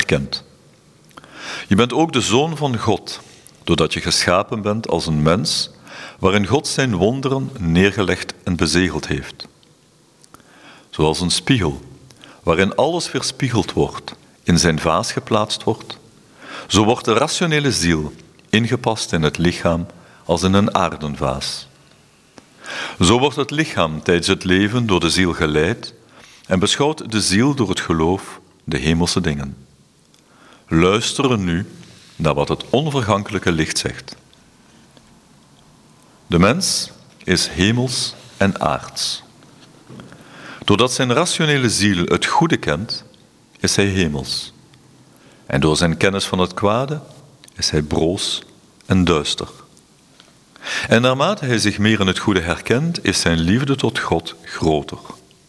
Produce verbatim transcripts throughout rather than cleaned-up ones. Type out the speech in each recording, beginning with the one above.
herkent. Je bent ook de zoon van God, doordat je geschapen bent als een mens, waarin God zijn wonderen neergelegd en bezegeld heeft. Zoals een spiegel, waarin alles weerspiegeld wordt, in zijn vaas geplaatst wordt, zo wordt de rationele ziel ingepast in het lichaam als in een aarden vaas. Zo wordt het lichaam tijdens het leven door de ziel geleid en beschouwt de ziel door het geloof de hemelse dingen. Luisteren nu naar wat het onvergankelijke licht zegt. De mens is hemels en aards. Doordat zijn rationele ziel het goede kent, is hij hemels. En door zijn kennis van het kwade is hij broos en duister. En naarmate hij zich meer in het goede herkent, is zijn liefde tot God groter.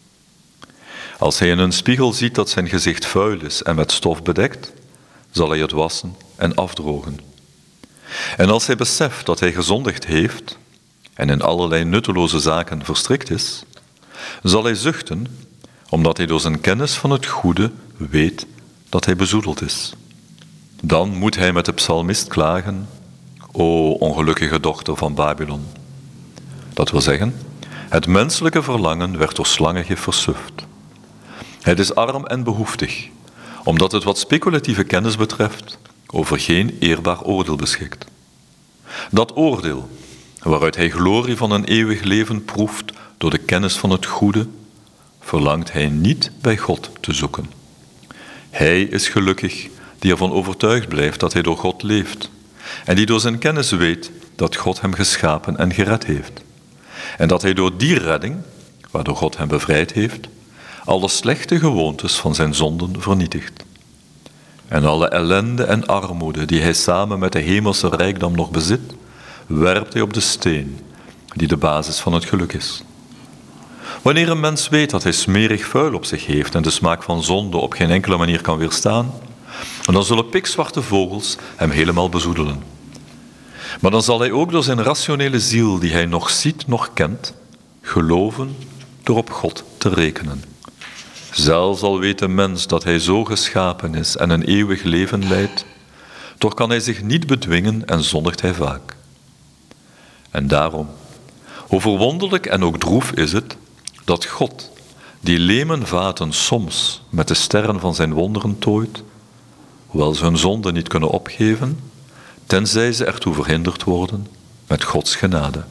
Als hij in een spiegel ziet dat zijn gezicht vuil is en met stof bedekt, zal hij het wassen en afdrogen. En als hij beseft dat hij gezondigd heeft en in allerlei nutteloze zaken verstrikt is, zal hij zuchten, omdat hij door zijn kennis van het goede weet dat hij bezoedeld is. Dan moet hij met de psalmist klagen: O ongelukkige dochter van Babylon. Dat wil zeggen, het menselijke verlangen werd door slangengif versuft. Het is arm en behoeftig, omdat het wat speculatieve kennis betreft over geen eerbaar oordeel beschikt. Dat oordeel, waaruit hij glorie van een eeuwig leven proeft door de kennis van het goede, verlangt hij niet bij God te zoeken. Hij is gelukkig die ervan overtuigd blijft dat hij door God leeft en die door zijn kennis weet dat God hem geschapen en gered heeft. En dat hij door die redding, waardoor God hem bevrijd heeft, alle slechte gewoontes van zijn zonden vernietigt. En alle ellende en armoede die hij samen met de hemelse rijkdom nog bezit, werpt hij op de steen die de basis van het geluk is. Wanneer een mens weet dat hij smerig vuil op zich heeft en de smaak van zonde op geen enkele manier kan weerstaan, dan zullen pikzwarte vogels hem helemaal bezoedelen. Maar dan zal hij ook door zijn rationele ziel, die hij nog ziet, nog kent, geloven door op God te rekenen. Zelfs al weet de mens dat hij zo geschapen is en een eeuwig leven leidt, toch kan hij zich niet bedwingen en zondigt hij vaak. En daarom, hoe verwonderlijk en ook droef is het, dat God, die leemen vaten soms met de sterren van zijn wonderen tooit, hoewel ze hun zonde niet kunnen opgeven, tenzij ze ertoe verhinderd worden met Gods genade.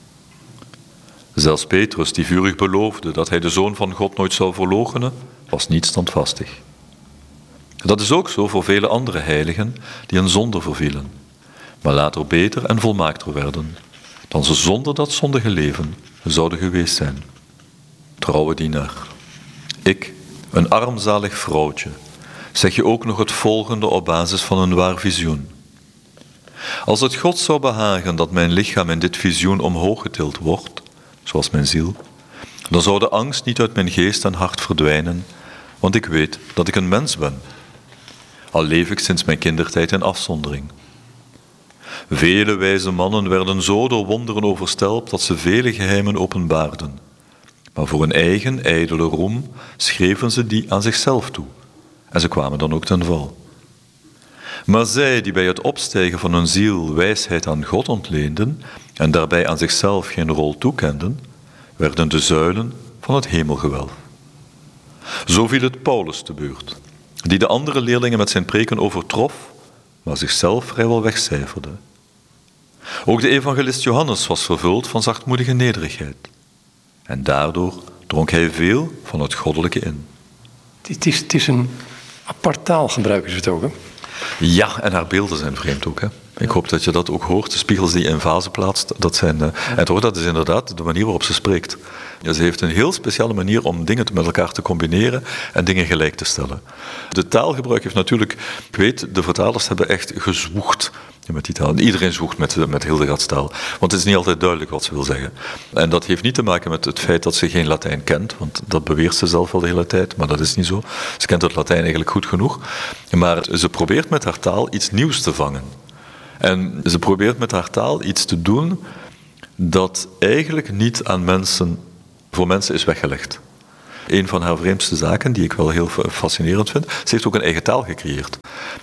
Zelfs Petrus, die vurig beloofde dat hij de Zoon van God nooit zou verloochenen, was niet standvastig. Dat is ook zo voor vele andere heiligen die in zonde vervielen, maar later beter en volmaakter werden, dan ze zonder dat zondige leven zouden geweest zijn. Trouwe dienaar, ik, een armzalig vrouwtje, zeg je ook nog het volgende op basis van een waar visioen. Als het God zou behagen dat mijn lichaam in dit visioen omhoog getild wordt, zoals mijn ziel, dan zou de angst niet uit mijn geest en hart verdwijnen, want ik weet dat ik een mens ben. Al leef ik sinds mijn kindertijd in afzondering. Vele wijze mannen werden zo door wonderen overstelpt dat ze vele geheimen openbaarden. Maar voor hun eigen ijdele roem schreven ze die aan zichzelf toe. En ze kwamen dan ook ten val. Maar zij die bij het opstijgen van hun ziel wijsheid aan God ontleenden en daarbij aan zichzelf geen rol toekenden, werden de zuilen van het hemelgewelf. Zo viel het Paulus te beurt, die de andere leerlingen met zijn preken overtrof, maar zichzelf vrijwel wegcijferde. Ook de evangelist Johannes was vervuld van zachtmoedige nederigheid. En daardoor dronk hij veel van het goddelijke in. Het is, het is een apart taalgebruik, is het ook, hè? Ja, en haar beelden zijn vreemd ook, hè. Ik hoop dat je dat ook hoort. De spiegels die je in vazen plaatst, dat zijn... Uh, en toch, dat is inderdaad de manier waarop ze spreekt. Ja, ze heeft een heel speciale manier om dingen met elkaar te combineren en dingen gelijk te stellen. De taalgebruik heeft natuurlijk... Ik weet, de vertalers hebben echt gezwoegd met die taal. Iedereen zwoegt met, met Hildegards taal. Want het is niet altijd duidelijk wat ze wil zeggen. En dat heeft niet te maken met het feit dat ze geen Latijn kent, want dat beweert ze zelf al de hele tijd, maar dat is niet zo. Ze kent het Latijn eigenlijk goed genoeg. Maar ze probeert met haar taal iets nieuws te vangen. En ze probeert met haar taal iets te doen dat eigenlijk niet aan mensen, voor mensen is weggelegd. Een van haar vreemdste zaken, die ik wel heel fascinerend vind, ze heeft ook een eigen taal gecreëerd.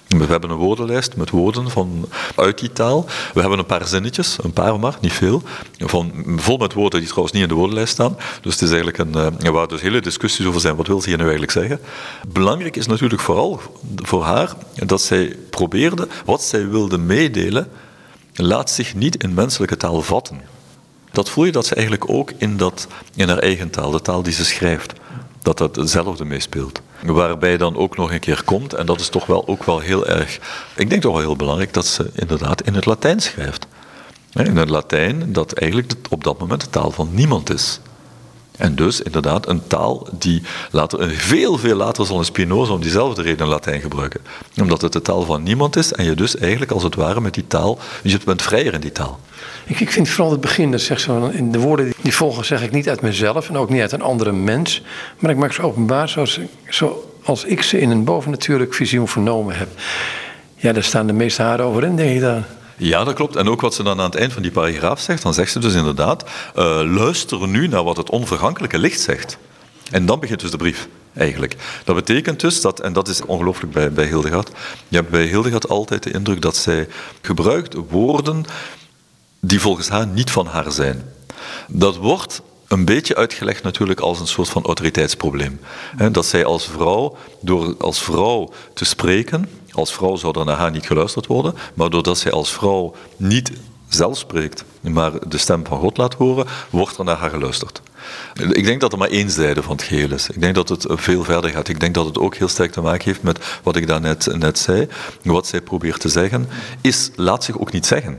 We hebben een woordenlijst met woorden van, uit die taal. We hebben een paar zinnetjes, een paar maar, niet veel, van, vol met woorden die trouwens niet in de woordenlijst staan. Dus het is eigenlijk een, uh, waar dus hele discussies over zijn. Wat wil ze hier nu eigenlijk zeggen? Belangrijk is natuurlijk vooral voor haar dat zij probeerde, wat zij wilde meedelen, laat zich niet in menselijke taal vatten. Dat voel je dat ze eigenlijk ook in, dat, in haar eigen taal, de taal die ze schrijft, dat dat hetzelfde meespeelt. Waarbij dan ook nog een keer komt, en dat is toch wel ook wel heel erg, ik denk toch wel heel belangrijk, dat ze inderdaad in het Latijn schrijft. In het Latijn, dat eigenlijk op dat moment de taal van niemand is. En dus inderdaad een taal die later, veel, veel later zal een Spinoza om diezelfde reden Latijn gebruiken. Omdat het de taal van niemand is en je dus eigenlijk als het ware met die taal, je bent vrijer in die taal. Ik, ik vind vooral het begin, dat zegt zo, in de woorden die volgen zeg ik niet uit mezelf en ook niet uit een andere mens, maar ik maak ze openbaar zoals, zoals ik ze in een bovennatuurlijk visioen vernomen heb. Ja, daar staan de meeste haren overeind, denk ik daar. Ja, dat klopt. En ook wat ze dan aan het eind van die paragraaf zegt, dan zegt ze dus inderdaad, uh, luister nu naar wat het onvergankelijke licht zegt. En dan begint dus de brief, eigenlijk. Dat betekent dus dat, en dat is ongelooflijk bij, bij Hildegard, je hebt bij Hildegard altijd de indruk dat zij gebruikt woorden die volgens haar niet van haar zijn. Dat wordt een beetje uitgelegd natuurlijk als een soort van autoriteitsprobleem. Dat zij als vrouw, door als vrouw te spreken, als vrouw zou er naar haar niet geluisterd worden, maar doordat zij als vrouw niet zelf spreekt, maar de stem van God laat horen, wordt er naar haar geluisterd. Ik denk dat er maar één zijde van het geheel is. Ik denk dat het veel verder gaat. Ik denk dat het ook heel sterk te maken heeft met wat ik daarnet net zei. Wat zij probeert te zeggen, is, laat zich ook niet zeggen.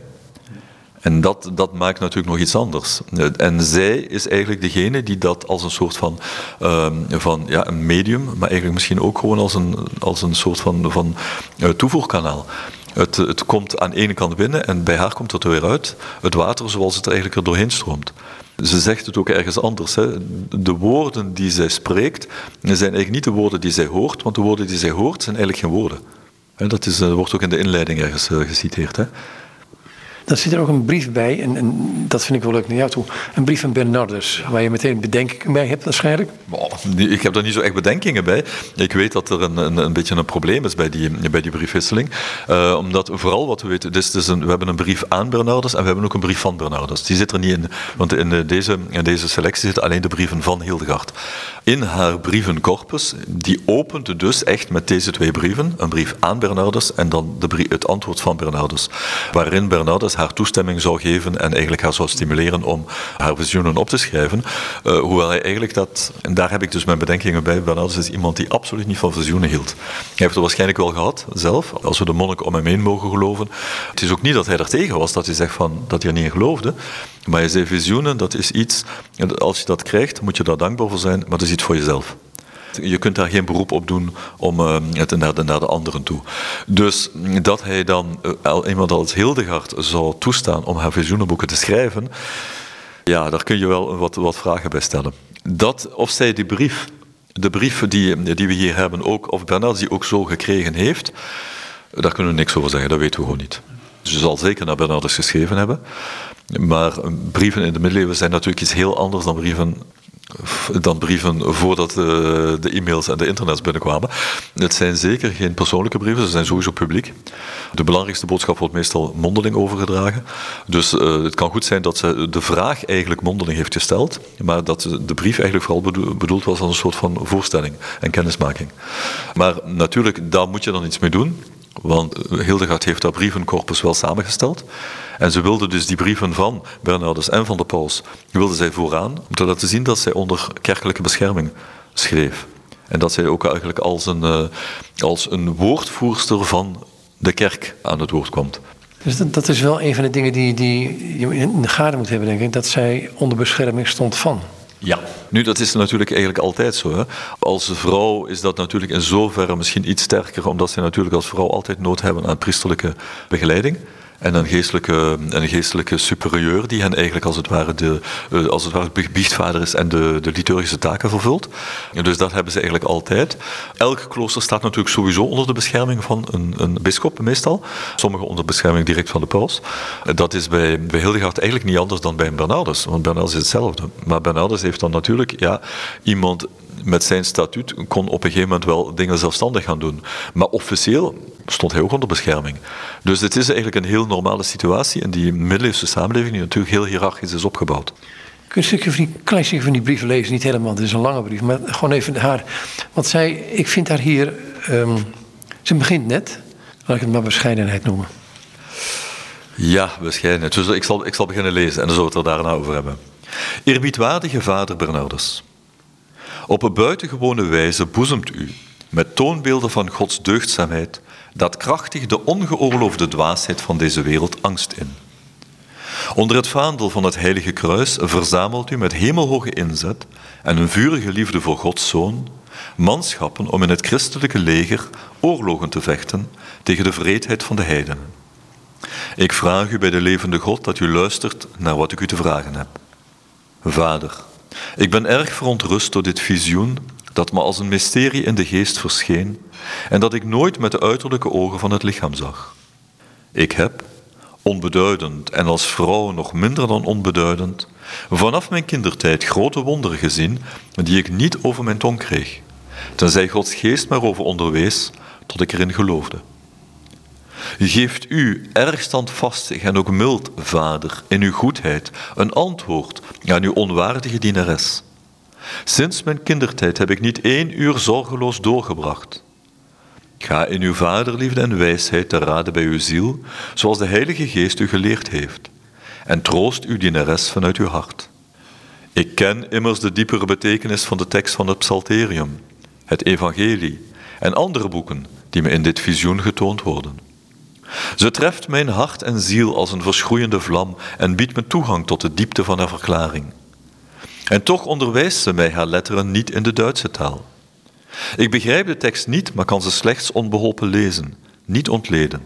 En dat, dat maakt natuurlijk nog iets anders. En zij is eigenlijk degene die dat als een soort van, um, van ja, een medium, maar eigenlijk misschien ook gewoon als een, als een soort van, van uh, toevoerkanaal. Het, het komt aan de ene kant binnen en bij haar komt het er weer uit. Het water zoals het er eigenlijk er doorheen stroomt. Ze zegt het ook ergens anders. Hè. De woorden die zij spreekt zijn eigenlijk niet de woorden die zij hoort, want de woorden die zij hoort zijn eigenlijk geen woorden. Dat is, wordt ook in de inleiding ergens uh, geciteerd. Hè. Dan zit er ook een brief bij, en, en dat vind ik wel leuk naar jou toe. Een brief van Bernardus, waar je meteen bedenkingen bij hebt waarschijnlijk. Oh, ik heb daar niet zo echt bedenkingen bij. Ik weet dat er een, een, een beetje een probleem is bij die, bij die briefwisseling. Uh, omdat vooral wat we weten, dus, dus een, we hebben een brief aan Bernardus en we hebben ook een brief van Bernardus. Die zit er niet in, want in deze, in deze selectie zitten alleen de brieven van Hildegard. In haar brievencorpus, die opent dus echt met deze twee brieven. Een brief aan Bernardus en dan de brief, het antwoord van Bernardus. Waarin Bernardus haar toestemming zou geven en eigenlijk haar zou stimuleren om haar visioenen op te schrijven. Uh, hoewel hij eigenlijk dat, en daar heb ik dus mijn bedenkingen bij, Bernardus is iemand die absoluut niet van visioenen hield. Hij heeft het waarschijnlijk wel gehad, zelf, als we de monnik om hem heen mogen geloven. Het is ook niet dat hij er tegen was, dat hij zegt van, dat hij er niet in geloofde, maar hij zei visioenen, dat is iets, als je dat krijgt, moet je daar dankbaar voor zijn, maar dat is iets voor jezelf. Je kunt daar geen beroep op doen om uh, het naar de, naar de anderen toe. Dus dat hij dan uh, iemand als Hildegard zou toestaan om haar visioenenboeken te schrijven, ja, daar kun je wel wat, wat vragen bij stellen. Dat of zij die brief, de brief die, die we hier hebben, ook, of Bernardus die ook zo gekregen heeft, daar kunnen we niks over zeggen, dat weten we gewoon niet. Ze zal zeker naar Bernardus geschreven hebben, maar brieven in de middeleeuwen zijn natuurlijk iets heel anders dan brieven dan brieven voordat de, de e-mails en de internets binnenkwamen. Het zijn zeker geen persoonlijke brieven, ze zijn sowieso publiek. De belangrijkste boodschap wordt meestal mondeling overgedragen. Dus uh, het kan goed zijn dat ze de vraag eigenlijk mondeling heeft gesteld, maar dat de brief eigenlijk vooral bedoeld was als een soort van voorstelling en kennismaking. Maar natuurlijk, daar moet je dan iets mee doen. Want Hildegard heeft dat brievencorpus wel samengesteld. En ze wilde dus die brieven van Bernardus en van de paus, wilde zij vooraan, om te laten zien dat zij onder kerkelijke bescherming schreef. En dat zij ook eigenlijk als een, uh, als een woordvoerster van de kerk aan het woord kwam. Dus dat, dat is wel een van de dingen die, die je in de gaten moet hebben, denk ik, dat zij onder bescherming stond van. Ja, nu dat is natuurlijk eigenlijk altijd zo. Hè. Als vrouw is dat natuurlijk in zoverre misschien iets sterker, omdat ze natuurlijk als vrouw altijd nood hebben aan priesterlijke begeleiding. En een geestelijke, een geestelijke superieur die hen eigenlijk als het ware de, als het ware de biechtvader is en de, de liturgische taken vervult. En dus dat hebben ze eigenlijk altijd. Elk klooster staat natuurlijk sowieso onder de bescherming van een, een bisschop meestal. Sommigen onder bescherming direct van de paus. Dat is bij, bij Hildegard eigenlijk niet anders dan bij een Bernardus. Want Bernardus is hetzelfde. Maar Bernardus heeft dan natuurlijk ja, iemand met zijn statuut kon op een gegeven moment wel dingen zelfstandig gaan doen. Maar officieel stond hij ook onder bescherming. Dus het is eigenlijk een heel normale situatie in die middeleeuwse samenleving die natuurlijk heel hiërarchisch is opgebouwd. Kun je een stukje van die, klein stukje van die brieven lezen? Niet helemaal, dit is een lange brief, maar gewoon even haar. Want zij, ik vind haar hier, um, ze begint net, laat ik het maar bescheidenheid noemen. Ja, bescheidenheid. Dus ik zal, ik zal beginnen lezen en dan zullen we het er daarna over hebben. Eerbiedwaardige vader Bernardus. Op een buitengewone wijze boezemt u, met toonbeelden van Gods deugdzaamheid, daadkrachtig de ongeoorloofde dwaasheid van deze wereld angst in. Onder het vaandel van het heilige kruis verzamelt u met hemelhoge inzet en een vurige liefde voor Gods Zoon manschappen om in het christelijke leger oorlogen te vechten tegen de wreedheid van de heidenen. Ik vraag u bij de levende God dat u luistert naar wat ik u te vragen heb. Vader, ik ben erg verontrust door dit visioen dat me als een mysterie in de geest verscheen en dat ik nooit met de uiterlijke ogen van het lichaam zag. Ik heb, onbeduidend en als vrouw nog minder dan onbeduidend, vanaf mijn kindertijd grote wonderen gezien die ik niet over mijn tong kreeg, tenzij Gods geest mij erover onderwees tot ik erin geloofde. Geeft u, erg standvastig en ook mild, Vader, in uw goedheid, een antwoord aan uw onwaardige dienares. Sinds mijn kindertijd heb ik niet één uur zorgeloos doorgebracht. Ga in uw vaderliefde en wijsheid te raden bij uw ziel, zoals de Heilige Geest u geleerd heeft, en troost uw dienares vanuit uw hart. Ik ken immers de diepere betekenis van de tekst van het Psalterium, het Evangelie en andere boeken die me in dit visioen getoond worden. Ze treft mijn hart en ziel als een verschroeiende vlam en biedt me toegang tot de diepte van haar verklaring. En toch onderwijst ze mij haar letteren niet in de Duitse taal. Ik begrijp de tekst niet, maar kan ze slechts onbeholpen lezen, niet ontleden.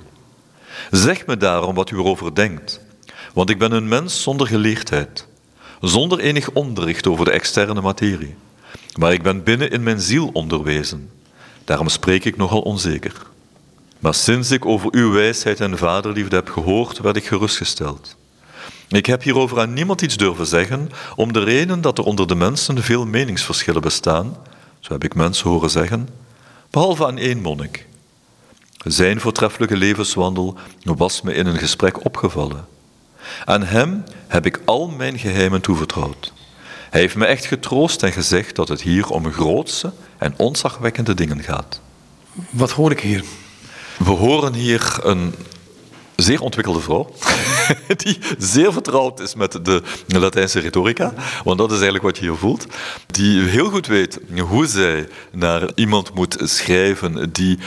Zeg me daarom wat u erover denkt, want ik ben een mens zonder geleerdheid, zonder enig onderricht over de externe materie. Maar ik ben binnen in mijn ziel onderwezen, daarom spreek ik nogal onzeker. Maar sinds ik over uw wijsheid en vaderliefde heb gehoord, werd ik gerustgesteld. Ik heb hierover aan niemand iets durven zeggen, om de reden dat er onder de mensen veel meningsverschillen bestaan, zo heb ik mensen horen zeggen, behalve aan één monnik. Zijn voortreffelijke levenswandel was me in een gesprek opgevallen. Aan hem heb ik al mijn geheimen toevertrouwd. Hij heeft me echt getroost en gezegd dat het hier om grootse en ontzagwekkende dingen gaat. Wat hoor ik hier? We horen hier een zeer ontwikkelde vrouw, die zeer vertrouwd is met de Latijnse retorica, want dat is eigenlijk wat je hier voelt, die heel goed weet hoe zij naar iemand moet schrijven die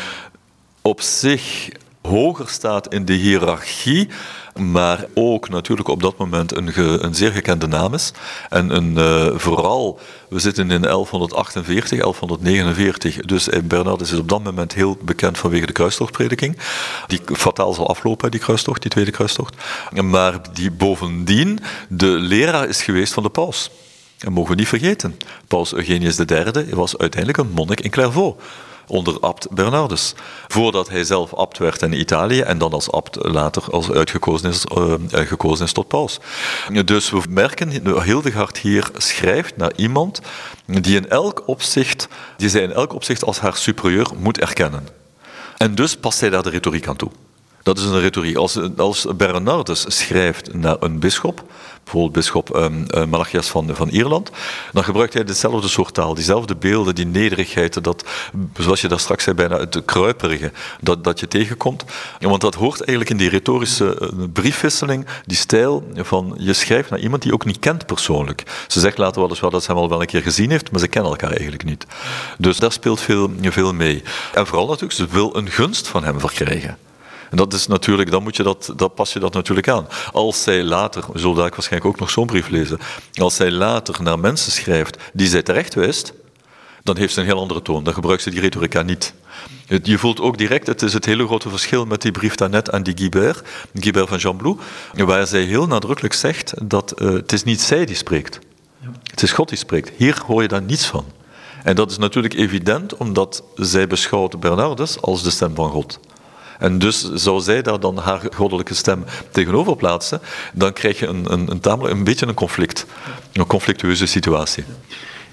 op zich hoger staat in de hiërarchie, maar ook natuurlijk op dat moment een, ge, een zeer gekende naam is. En een, uh, vooral, we zitten in elfhonderdachtenveertig, elfhonderdnegenenveertig, dus Bernardus is op dat moment heel bekend vanwege de kruistochtprediking, die fataal zal aflopen, die kruistocht, die tweede kruistocht, maar die bovendien de leraar is geweest van de paus. Dat mogen we niet vergeten. Paus Eugenius de derde was uiteindelijk een monnik in Clairvaux, onder abt Bernardus. Voordat hij zelf abt werd in Italië en dan als abt later als uitgekozen is, uh, gekozen is tot paus. Dus we merken, Hildegard hier schrijft naar iemand die in elk opzicht, die zij in elk opzicht als haar superieur moet erkennen. En dus past zij daar de retoriek aan toe. Dat is een retoriek. Als, als Bernardus schrijft naar een bisschop, bijvoorbeeld bisschop um, uh, Malachias van, van Ierland, dan gebruikt hij dezelfde soort taal, diezelfde beelden, die nederigheid, dat, zoals je daar straks zei, bijna het kruiperige, dat, dat je tegenkomt. Want dat hoort eigenlijk in die retorische uh, briefwisseling, die stijl van, je schrijft naar iemand die je ook niet kent persoonlijk. Ze zegt later weliswaar dat ze hem al wel een keer gezien heeft, maar ze kennen elkaar eigenlijk niet. Dus daar speelt veel, veel mee. En vooral natuurlijk, ze wil een gunst van hem verkrijgen. En dat is natuurlijk, dan moet je dat, dat pas je dat natuurlijk aan. Als zij later, we zullen daar waarschijnlijk ook nog zo'n brief lezen, als zij later naar mensen schrijft die zij terecht wijst, dan heeft ze een heel andere toon. Dan gebruikt ze die retorica niet. Je voelt ook direct, het is het hele grote verschil met die brief daarnet aan die Guibert, Guibert van Gembloux, waar zij heel nadrukkelijk zegt dat uh, het is niet zij die spreekt. Het is God die spreekt. Hier hoor je daar niets van. En dat is natuurlijk evident, omdat zij beschouwt Bernardus als de stem van God. En dus zou zij daar dan haar goddelijke stem tegenover plaatsen, dan krijg je een, een, een, tamelijk, een beetje een conflict, een conflictueuze situatie.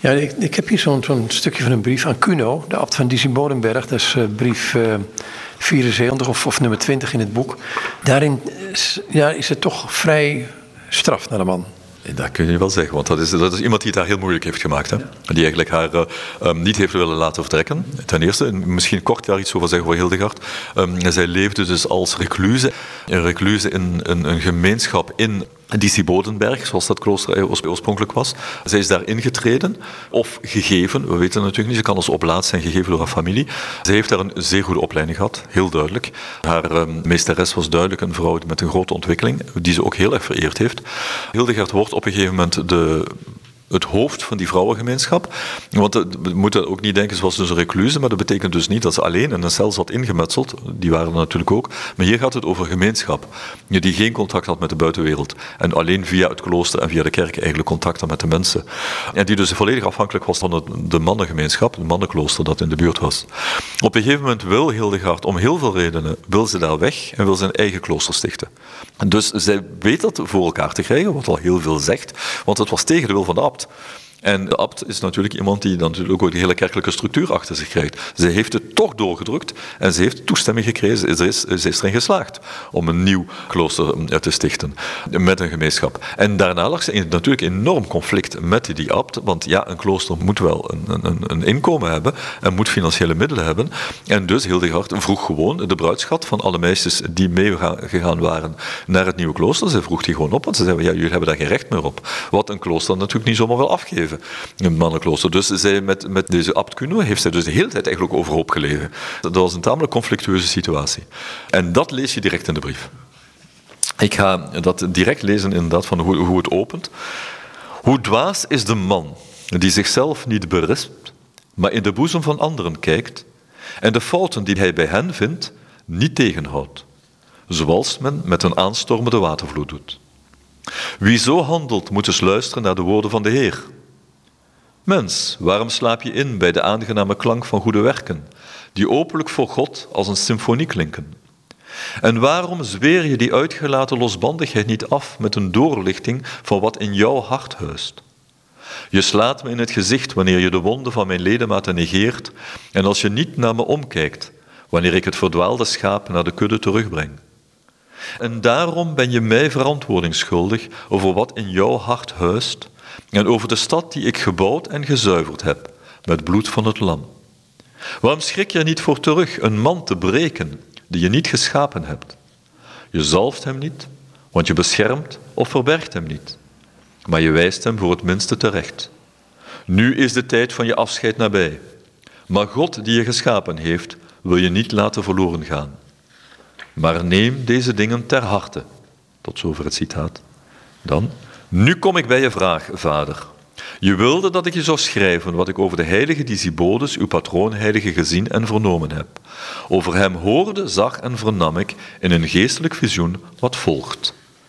Ja, ik, ik heb hier zo'n, zo'n stukje van een brief aan Kuno, de abt van Dissie-Bodenberg. Dat is uh, brief uh, vierenzeventig of, of nummer twintig in het boek. Daarin is, ja, is het toch vrij straf naar de man. Dat kun je wel zeggen, want dat is, dat is iemand die het haar heel moeilijk heeft gemaakt. Hè? Die eigenlijk haar uh, um, niet heeft willen laten vertrekken. Ten eerste, misschien kort daar iets over zeggen voor Hildegard. Um, zij leefde dus als recluse. Een recluse in een, een gemeenschap in Dissie-Bodenberg, zoals dat klooster oorspronkelijk was. Zij is daar ingetreden, of gegeven, we weten het natuurlijk niet. Ze kan als oplaat zijn gegeven door haar familie. Zij heeft daar een zeer goede opleiding gehad, heel duidelijk. Haar um, meesteres was duidelijk een vrouw met een grote ontwikkeling, die ze ook heel erg vereerd heeft. Hildegard wordt op een gegeven moment de... het hoofd van die vrouwengemeenschap. Want we moeten ook niet denken, ze was dus een recluse, maar dat betekent dus niet dat ze alleen in een cel zat ingemetseld. Die waren er natuurlijk ook. Maar hier gaat het over gemeenschap, die geen contact had met de buitenwereld. En alleen via het klooster en via de kerk eigenlijk contact had met de mensen. En die dus volledig afhankelijk was van het, de mannengemeenschap, het mannenklooster dat in de buurt was. Op een gegeven moment wil Hildegard, om heel veel redenen, wil ze daar weg en wil ze een eigen klooster stichten. Dus zij weet dat voor elkaar te krijgen, wat al heel veel zegt, want het was tegen de wil van de abt. En de abt is natuurlijk iemand die dan natuurlijk ook de hele kerkelijke structuur achter zich krijgt. Ze heeft het toch doorgedrukt en ze heeft toestemming gekregen. Ze is, ze is erin geslaagd om een nieuw klooster te stichten met een gemeenschap. En daarna lag ze in natuurlijk enorm conflict met die abt, want ja, een klooster moet wel een, een, een inkomen hebben en moet financiële middelen hebben. En dus Hildegard vroeg gewoon de bruidschat van alle meisjes die meegegaan waren naar het nieuwe klooster. Ze vroeg die gewoon op, want ze zeiden, ja, jullie hebben daar geen recht meer op. Wat een klooster natuurlijk niet zomaar wil afgeven. Een mannenklooster. Dus zij met, met deze abt Kuno heeft zij dus de hele tijd eigenlijk overhoop gelegen. Dat was een tamelijk conflictueuze situatie. En dat lees je direct in de brief. Ik ga dat direct lezen inderdaad van hoe, hoe het opent. Hoe dwaas is de man die zichzelf niet berispt, maar in de boezem van anderen kijkt en de fouten die hij bij hen vindt niet tegenhoudt, zoals men met een aanstormende watervloed doet. Wie zo handelt moet dus luisteren naar de woorden van de Heer. Mens, waarom slaap je in bij de aangename klank van goede werken, die openlijk voor God als een symfonie klinken? En waarom zweer je die uitgelaten losbandigheid niet af met een doorlichting van wat in jouw hart huist? Je slaat me in het gezicht wanneer je de wonden van mijn ledematen negeert en als je niet naar me omkijkt, wanneer ik het verdwaalde schaap naar de kudde terugbreng. En daarom ben je mij verantwoording schuldig over wat in jouw hart huist en over de stad die ik gebouwd en gezuiverd heb met bloed van het lam. Waarom schrik je er niet voor terug een man te breken die je niet geschapen hebt? Je zalft hem niet, want je beschermt of verbergt hem niet, maar je wijst hem voor het minste terecht. Nu is de tijd van je afscheid nabij, maar God die je geschapen heeft, wil je niet laten verloren gaan. Maar neem deze dingen ter harte. Tot zover het citaat. Dan, nu kom ik bij je vraag, vader. Je wilde dat ik je zou schrijven wat ik over de heilige Disibodus, uw patroonheilige, gezien en vernomen heb. Over hem hoorde, zag en vernam ik in een geestelijk visioen wat volgt.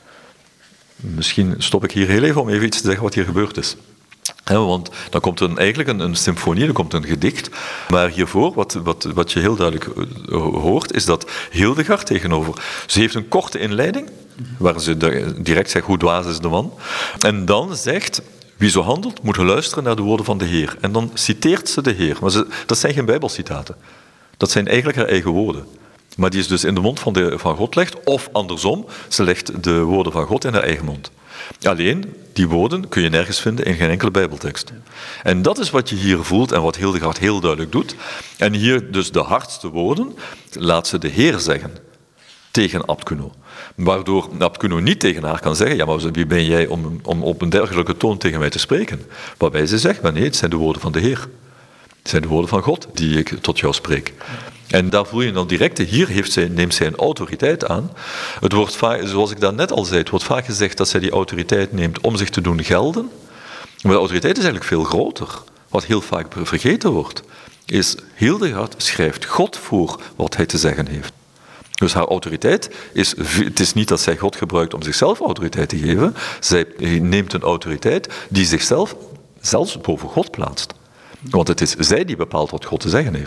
Misschien stop ik hier heel even om even iets te zeggen wat hier gebeurd is. He, want dan komt er eigenlijk een, een symfonie, dan komt een gedicht. Maar hiervoor, wat, wat, wat je heel duidelijk hoort, is dat Hildegard tegenover... Ze heeft een korte inleiding, waar ze direct zegt, hoe dwaas is de man. En dan zegt, wie zo handelt, moet luisteren naar de woorden van de Heer. En dan citeert ze de Heer. Maar ze, dat zijn geen bijbelcitaten. Dat zijn eigenlijk haar eigen woorden. Maar die is dus in de mond van, de, van God legt, of andersom, ze legt de woorden van God in haar eigen mond. Alleen, die woorden kun je nergens vinden in geen enkele bijbeltekst. En dat is wat je hier voelt en wat Hildegard heel duidelijk doet. En hier dus de hardste woorden laat ze de Heer zeggen tegen abt Kuno. Waardoor abt Kuno niet tegen haar kan zeggen, ja, maar wie ben jij om, om op een dergelijke toon tegen mij te spreken? Waarbij ze zegt, maar nee, het zijn de woorden van de Heer. Het zijn de woorden van God die ik tot jou spreek. En daar voel je dan direct, hier heeft zij, neemt zij een autoriteit aan. Het wordt vaak, zoals ik daarnet al zei, het wordt vaak gezegd dat zij die autoriteit neemt om zich te doen gelden. Maar de autoriteit is eigenlijk veel groter. Wat heel vaak vergeten wordt, is Hildegard schrijft God voor wat hij te zeggen heeft. Dus haar autoriteit is, het is niet dat zij God gebruikt om zichzelf autoriteit te geven. Zij neemt een autoriteit die zichzelf zelfs boven God plaatst. Want het is zij die bepaalt wat God te zeggen heeft.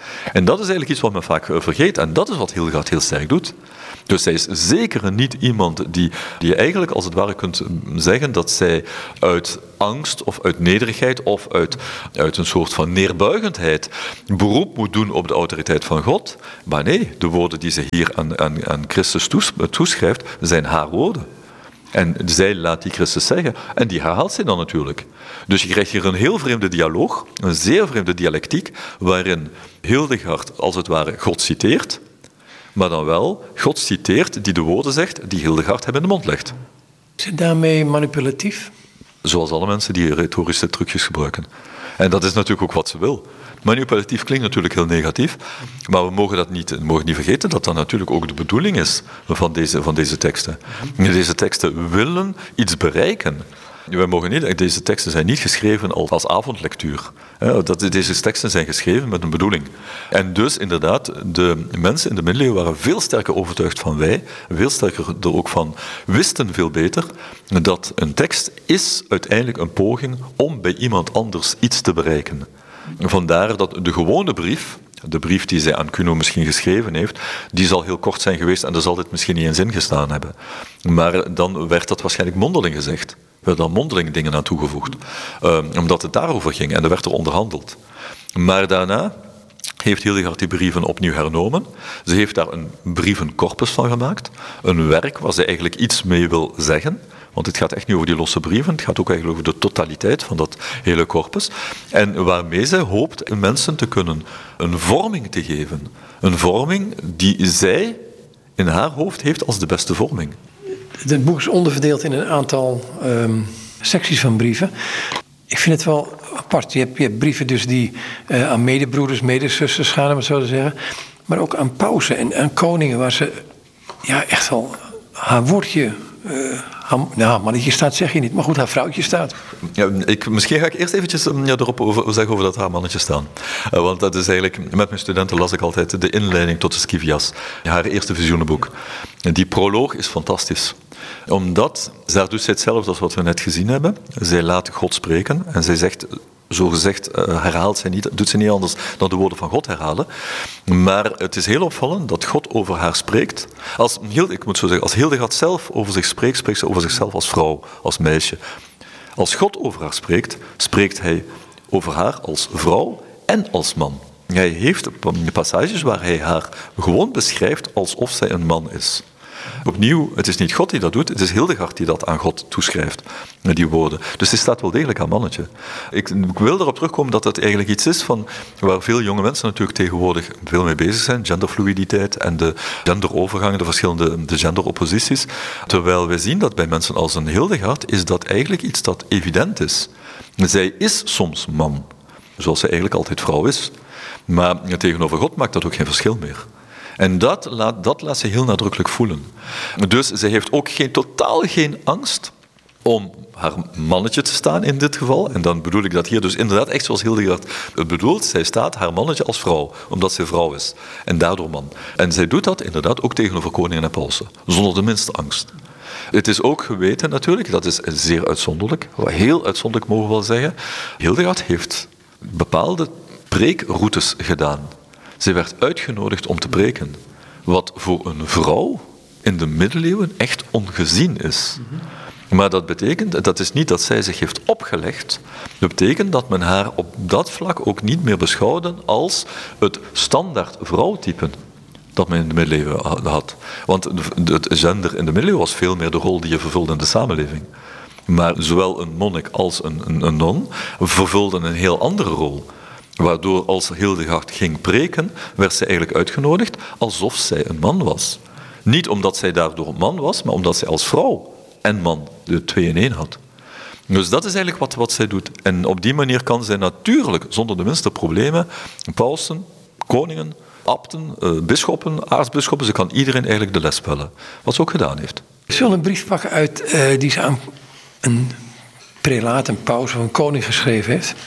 En dat is eigenlijk iets wat men vaak vergeet. En dat is wat Hildegard heel sterk doet. Dus zij is zeker niet iemand die, die je eigenlijk als het ware kunt zeggen dat zij uit angst of uit nederigheid of uit, uit een soort van neerbuigendheid beroep moet doen op de autoriteit van God. Maar nee, de woorden die ze hier aan, aan, aan Christus toes, toeschrijft, zijn haar woorden. En zij laat die Christus zeggen. En die herhaalt zij dan natuurlijk. Dus je krijgt hier een heel vreemde dialoog, een zeer vreemde dialectiek, waarin Hildegard als het ware God citeert, maar dan wel God citeert die de woorden zegt die Hildegard hem in de mond legt. Is het daarmee manipulatief? Zoals alle mensen die retorische trucjes gebruiken. En dat is natuurlijk ook wat ze wil. Manipulatief klinkt natuurlijk heel negatief, maar we mogen dat niet, we mogen niet vergeten dat dat natuurlijk ook de bedoeling is van deze, van deze teksten. Deze teksten willen iets bereiken. We mogen niet, deze teksten zijn niet geschreven als avondlectuur. Deze teksten zijn geschreven met een bedoeling. En dus inderdaad, de mensen in de middeleeuwen waren veel sterker overtuigd van wij, veel sterker er ook van, wisten veel beter dat een tekst is uiteindelijk een poging om bij iemand anders iets te bereiken. Vandaar dat de gewone brief, de brief die zij aan Cuno misschien geschreven heeft, die zal heel kort zijn geweest en daar zal dit misschien niet in zin gestaan hebben. Maar dan werd dat waarschijnlijk mondeling gezegd. Er werden dan mondeling dingen aan toegevoegd. Uh, omdat het daarover ging en er werd er onderhandeld. Maar daarna heeft Hildegard die brieven opnieuw hernomen. Ze heeft daar een brievencorpus van gemaakt. Een werk waar ze eigenlijk iets mee wil zeggen. Want het gaat echt niet over die losse brieven, het gaat ook eigenlijk over de totaliteit van dat hele corpus. En waarmee zij hoopt mensen te kunnen een vorming te geven. Een vorming die zij in haar hoofd heeft als de beste vorming. Het boek is onderverdeeld in een aantal um, secties van brieven. Ik vind het wel apart. Je hebt, je hebt brieven dus die uh, aan medebroeders, medezusters gaan, om het zo te zeggen. Maar ook aan pausen en aan koningen waar ze ja, echt wel haar woordje... Uh, nou, mannetje staat zeg je niet, maar goed, haar vrouwtje staat. Ja, ik, misschien ga ik eerst eventjes ja, erop over, zeggen over dat haar mannetje staan. Uh, want dat is eigenlijk, met mijn studenten las ik altijd de inleiding tot de Scivias, haar eerste visioenenboek. En die proloog is fantastisch. Omdat, daar doet zij hetzelfde als wat we net gezien hebben. Zij laat God spreken en zij zegt... Zo gezegd uh, herhaalt zij niet, doet ze niet anders dan de woorden van God herhalen. Maar het is heel opvallend dat God over haar spreekt. Als, ik moet zo zeggen, als Hildegard zelf over zich spreekt, spreekt ze over zichzelf als vrouw, als meisje. Als God over haar spreekt, spreekt hij over haar als vrouw en als man. Hij heeft passages waar hij haar gewoon beschrijft alsof zij een man is. Opnieuw, het is niet God die dat doet, het is Hildegard die dat aan God toeschrijft, die woorden. Dus het staat wel degelijk aan mannetje. Ik, ik wil erop terugkomen dat het eigenlijk iets is van waar veel jonge mensen natuurlijk tegenwoordig veel mee bezig zijn, genderfluiditeit en de genderovergangen, de verschillende de genderopposities. Terwijl wij zien dat bij mensen als een Hildegard is dat eigenlijk iets dat evident is. Zij is soms man, zoals zij eigenlijk altijd vrouw is. Maar tegenover God maakt dat ook geen verschil meer. En dat laat, dat laat ze heel nadrukkelijk voelen. Dus zij heeft ook geen, totaal geen angst om haar mannetje te staan in dit geval. En dan bedoel ik dat hier dus inderdaad echt zoals Hildegard het bedoelt. Zij staat haar mannetje als vrouw, omdat zij vrouw is. En daardoor man. En zij doet dat inderdaad ook tegenover koningen en pausen. Zonder de minste angst. Het is ook geweten natuurlijk, dat is zeer uitzonderlijk. Heel uitzonderlijk mogen we wel zeggen. Hildegard heeft bepaalde preekroutes gedaan. Zij werd uitgenodigd om te preken. Wat voor een vrouw in de middeleeuwen echt ongezien is. Maar dat betekent, dat is niet dat zij zich heeft opgelegd. Dat betekent dat men haar op dat vlak ook niet meer beschouwde als het standaard vrouwtype dat men in de middeleeuwen had. Want het gender in de middeleeuwen was veel meer de rol die je vervulde in de samenleving. Maar zowel een monnik als een, een, een non vervulden een heel andere rol. Waardoor als Hildegard ging preken, werd zij eigenlijk uitgenodigd alsof zij een man was. Niet omdat zij daardoor een man was, maar omdat zij als vrouw en man de twee in één had. Dus dat is eigenlijk wat, wat zij doet. En op die manier kan zij natuurlijk, zonder de minste problemen, pausen, koningen, abten, uh, bisschoppen, aartsbisschoppen, ze kan iedereen eigenlijk de les spellen. Wat ze ook gedaan heeft. Ik zal een brief pakken uit uh, die ze aan een prelaat, een paus of een koning geschreven heeft.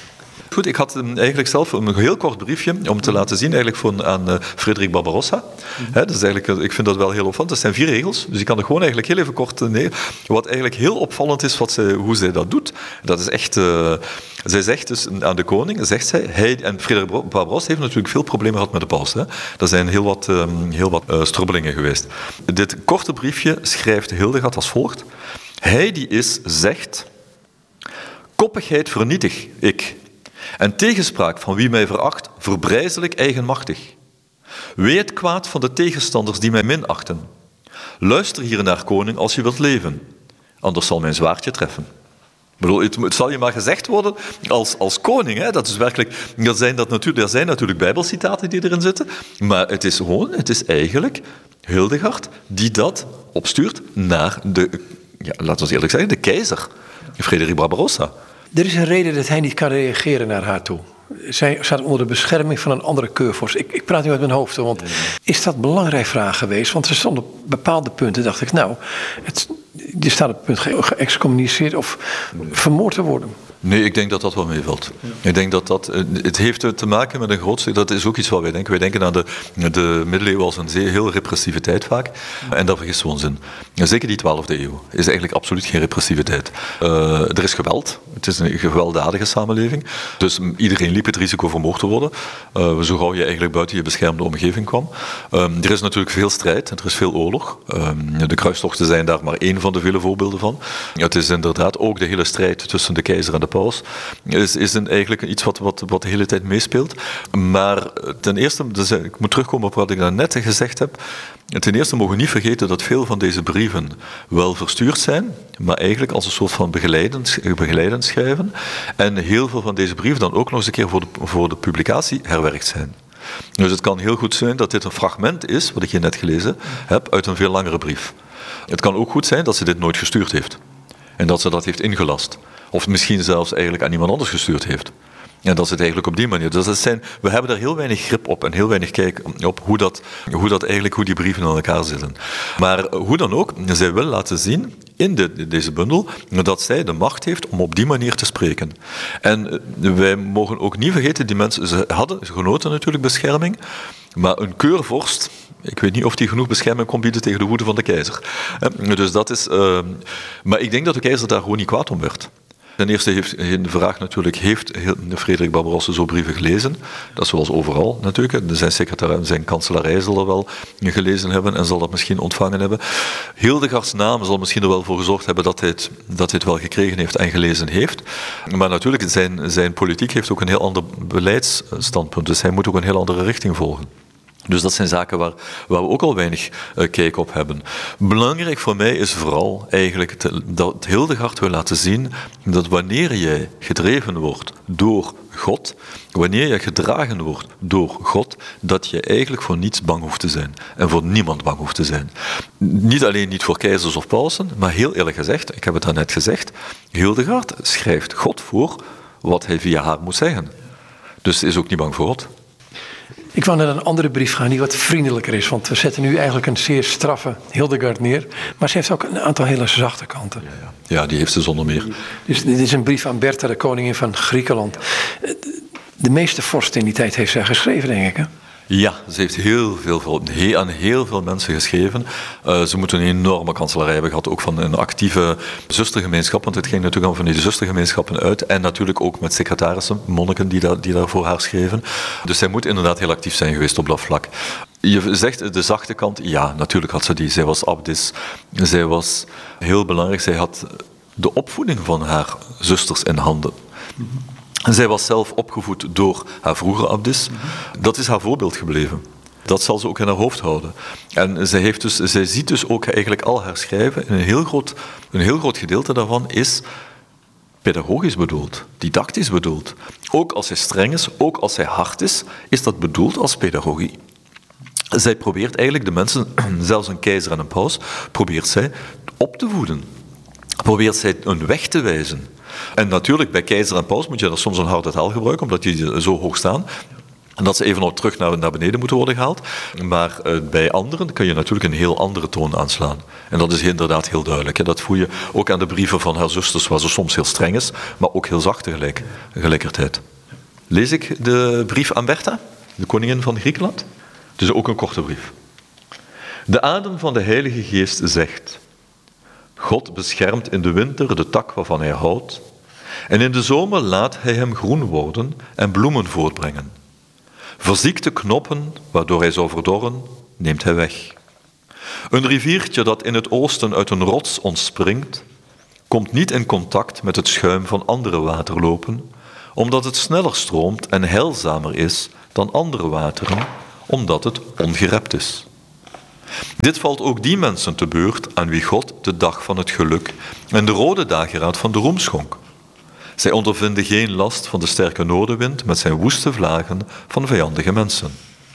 Goed, ik had eigenlijk zelf een heel kort briefje om te laten zien eigenlijk voor, aan uh, Frederik Barbarossa. Mm-hmm. He, dus eigenlijk, ik vind dat wel heel opvallend. Dat zijn vier regels, dus ik kan er gewoon eigenlijk heel even kort neer. Wat eigenlijk heel opvallend is, wat zij, hoe zij dat doet. Dat is echt... Uh, zij zegt dus aan de koning, zegt zij, hij, en Frederik Barbarossa heeft natuurlijk veel problemen gehad met de paus. Hè. Er zijn heel wat, um, heel wat uh, strubbelingen geweest. Dit korte briefje schrijft Hildegard als volgt. Hij die is, zegt... Koppigheid vernietig ik... En tegenspraak van wie mij veracht, verbrijzelijk eigenmachtig. Wee het kwaad van de tegenstanders die mij minachten. Luister hier naar, koning, als je wilt leven. Anders zal mijn zwaard je treffen. Ik bedoel, het, het zal je maar gezegd worden als, als koning. Hè? Dat is werkelijk, dat zijn dat natuurlijk, er zijn natuurlijk bijbelcitaten die erin zitten. Maar het is gewoon, het is eigenlijk Hildegard die dat opstuurt naar de, ja, laten we eerlijk zeggen, de keizer. Frederik Barbarossa. Er is een reden dat hij niet kan reageren naar haar toe. Zij staat onder de bescherming van een andere keurvorst. Ik, ik praat nu uit mijn hoofd, want is dat een belangrijke vraag geweest? Want er stonden op bepaalde punten, dacht ik, nou, het, je staat op het punt ge- geëxcommuniceerd of vermoord te worden. Nee, ik denk dat dat wel meevalt. Ja. Ik denk dat dat... Het heeft te maken met een groot stuk... Dat is ook iets wat wij denken. Wij denken aan de, de middeleeuwen als een zeer, heel repressieve tijd vaak. Ja. En daar vergissen we ons in. Zeker die twaalfde eeuw is eigenlijk absoluut geen repressieve tijd. Uh, er is geweld. Het is een gewelddadige samenleving. Dus iedereen liep het risico vermoord te worden. Uh, zo gauw je eigenlijk buiten je beschermde omgeving kwam. Um, er is natuurlijk veel strijd. Er is veel oorlog. Um, de kruistochten zijn daar maar één van de vele voorbeelden van. Het is inderdaad ook de hele strijd tussen de keizer en de paus is, is een, eigenlijk iets wat, wat, wat de hele tijd meespeelt. Maar ten eerste, dus ik moet terugkomen op wat ik daarnet gezegd heb. Ten eerste mogen we niet vergeten dat veel van deze brieven wel verstuurd zijn, maar eigenlijk als een soort van begeleidend, begeleidend schrijven. En heel veel van deze brieven dan ook nog eens een keer voor de, voor de publicatie herwerkt zijn. Dus het kan heel goed zijn dat dit een fragment is, wat ik hier net gelezen heb, uit een veel langere brief. Het kan ook goed zijn dat ze dit nooit gestuurd heeft. En dat ze dat heeft ingelast. Of misschien zelfs eigenlijk aan iemand anders gestuurd heeft. En dat is het eigenlijk op die manier. Dus dat zijn, we hebben daar heel weinig grip op en heel weinig kijk op hoe, dat, hoe, dat eigenlijk, hoe die brieven in elkaar zitten. Maar hoe dan ook, zij wil laten zien in de, deze bundel dat zij de macht heeft om op die manier te spreken. En wij mogen ook niet vergeten, die mensen, ze hadden genoten natuurlijk bescherming, maar een keurvorst, ik weet niet of die genoeg bescherming kon bieden tegen de woede van de keizer. Dus dat is, uh, maar ik denk dat de keizer daar gewoon niet kwaad om werd. Ten eerste heeft de vraag natuurlijk, heeft Frederik Barbarossa zo brieven gelezen? Dat is zoals overal natuurlijk. Zijn secretaris, zijn kanselarij zal er wel gelezen hebben en zal dat misschien ontvangen hebben. Hildegards naam zal misschien er wel voor gezorgd hebben dat hij het, dat hij het wel gekregen heeft en gelezen heeft. Maar natuurlijk, zijn, zijn politiek heeft ook een heel ander beleidsstandpunt. Dus hij moet ook een heel andere richting volgen. Dus dat zijn zaken waar, waar we ook al weinig uh, kijk op hebben. Belangrijk voor mij is vooral eigenlijk te, dat Hildegard wil laten zien dat wanneer jij gedreven wordt door God, wanneer je gedragen wordt door God, dat je eigenlijk voor niets bang hoeft te zijn. En voor niemand bang hoeft te zijn. Niet alleen niet voor keizers of pausen, maar heel eerlijk gezegd, ik heb het daarnet gezegd, Hildegard schrijft God voor wat hij via haar moet zeggen. Dus is ook niet bang voor God. Ik wou naar een andere brief gaan die wat vriendelijker is. Want we zetten nu eigenlijk een zeer straffe Hildegard neer. Maar ze heeft ook een aantal hele zachte kanten. Ja, ja. ja die heeft ze zonder meer. Dus dit is een brief aan Bertha, de koningin van Griekenland. De meeste vorsten in die tijd heeft zij geschreven, denk ik. Hè? Ja, ze heeft heel veel, aan heel veel mensen geschreven. Uh, ze moeten een enorme kanselarij hebben gehad, ook van een actieve zustergemeenschap, want het ging natuurlijk van die zustergemeenschappen uit. En natuurlijk ook met secretarissen, monniken die daar, die daar voor haar schreven. Dus zij moet inderdaad heel actief zijn geweest op dat vlak. Je zegt de zachte kant, ja, natuurlijk had ze die. Zij was abdis, zij was heel belangrijk. Zij had de opvoeding van haar zusters in handen. Zij was zelf opgevoed door haar vroegere abdis. Dat is haar voorbeeld gebleven. Dat zal ze ook in haar hoofd houden. En zij, heeft dus, zij ziet dus ook eigenlijk al haar schrijven. Een heel groot, een heel groot gedeelte daarvan is pedagogisch bedoeld, didactisch bedoeld. Ook als zij streng is, ook als zij hard is, is dat bedoeld als pedagogie. Zij probeert eigenlijk de mensen, zelfs een keizer en een paus, probeert zij op te voeden. Probeert zij een weg te wijzen. En natuurlijk, bij keizer en paus moet je er soms een harde taal gebruiken, omdat die zo hoog staan. En dat ze even nog terug naar, naar beneden moeten worden gehaald. Maar uh, bij anderen kun je natuurlijk een heel andere toon aanslaan. En dat is inderdaad heel duidelijk. Hè. Dat voel je ook aan de brieven van haar zusters, waar ze soms heel streng is, maar ook heel zacht tegelijk, tegelijkertijd. Lees ik de brief aan Bertha, de koningin van Griekenland? Het is ook een korte brief. De adem van de Heilige Geest zegt: God beschermt in de winter de tak waarvan hij houdt, en in de zomer laat hij hem groen worden en bloemen voortbrengen. Verziekte knoppen, waardoor hij zou verdorren, neemt hij weg. Een riviertje dat in het oosten uit een rots ontspringt, komt niet in contact met het schuim van andere waterlopen, omdat het sneller stroomt en heilzamer is dan andere wateren, omdat het ongerept is. Dit valt ook die mensen te beurt aan wie God de dag van het geluk en de rode dageraad van de roem schonk. Zij ondervinden geen last van de sterke noordenwind met zijn woeste vlagen van vijandige mensen.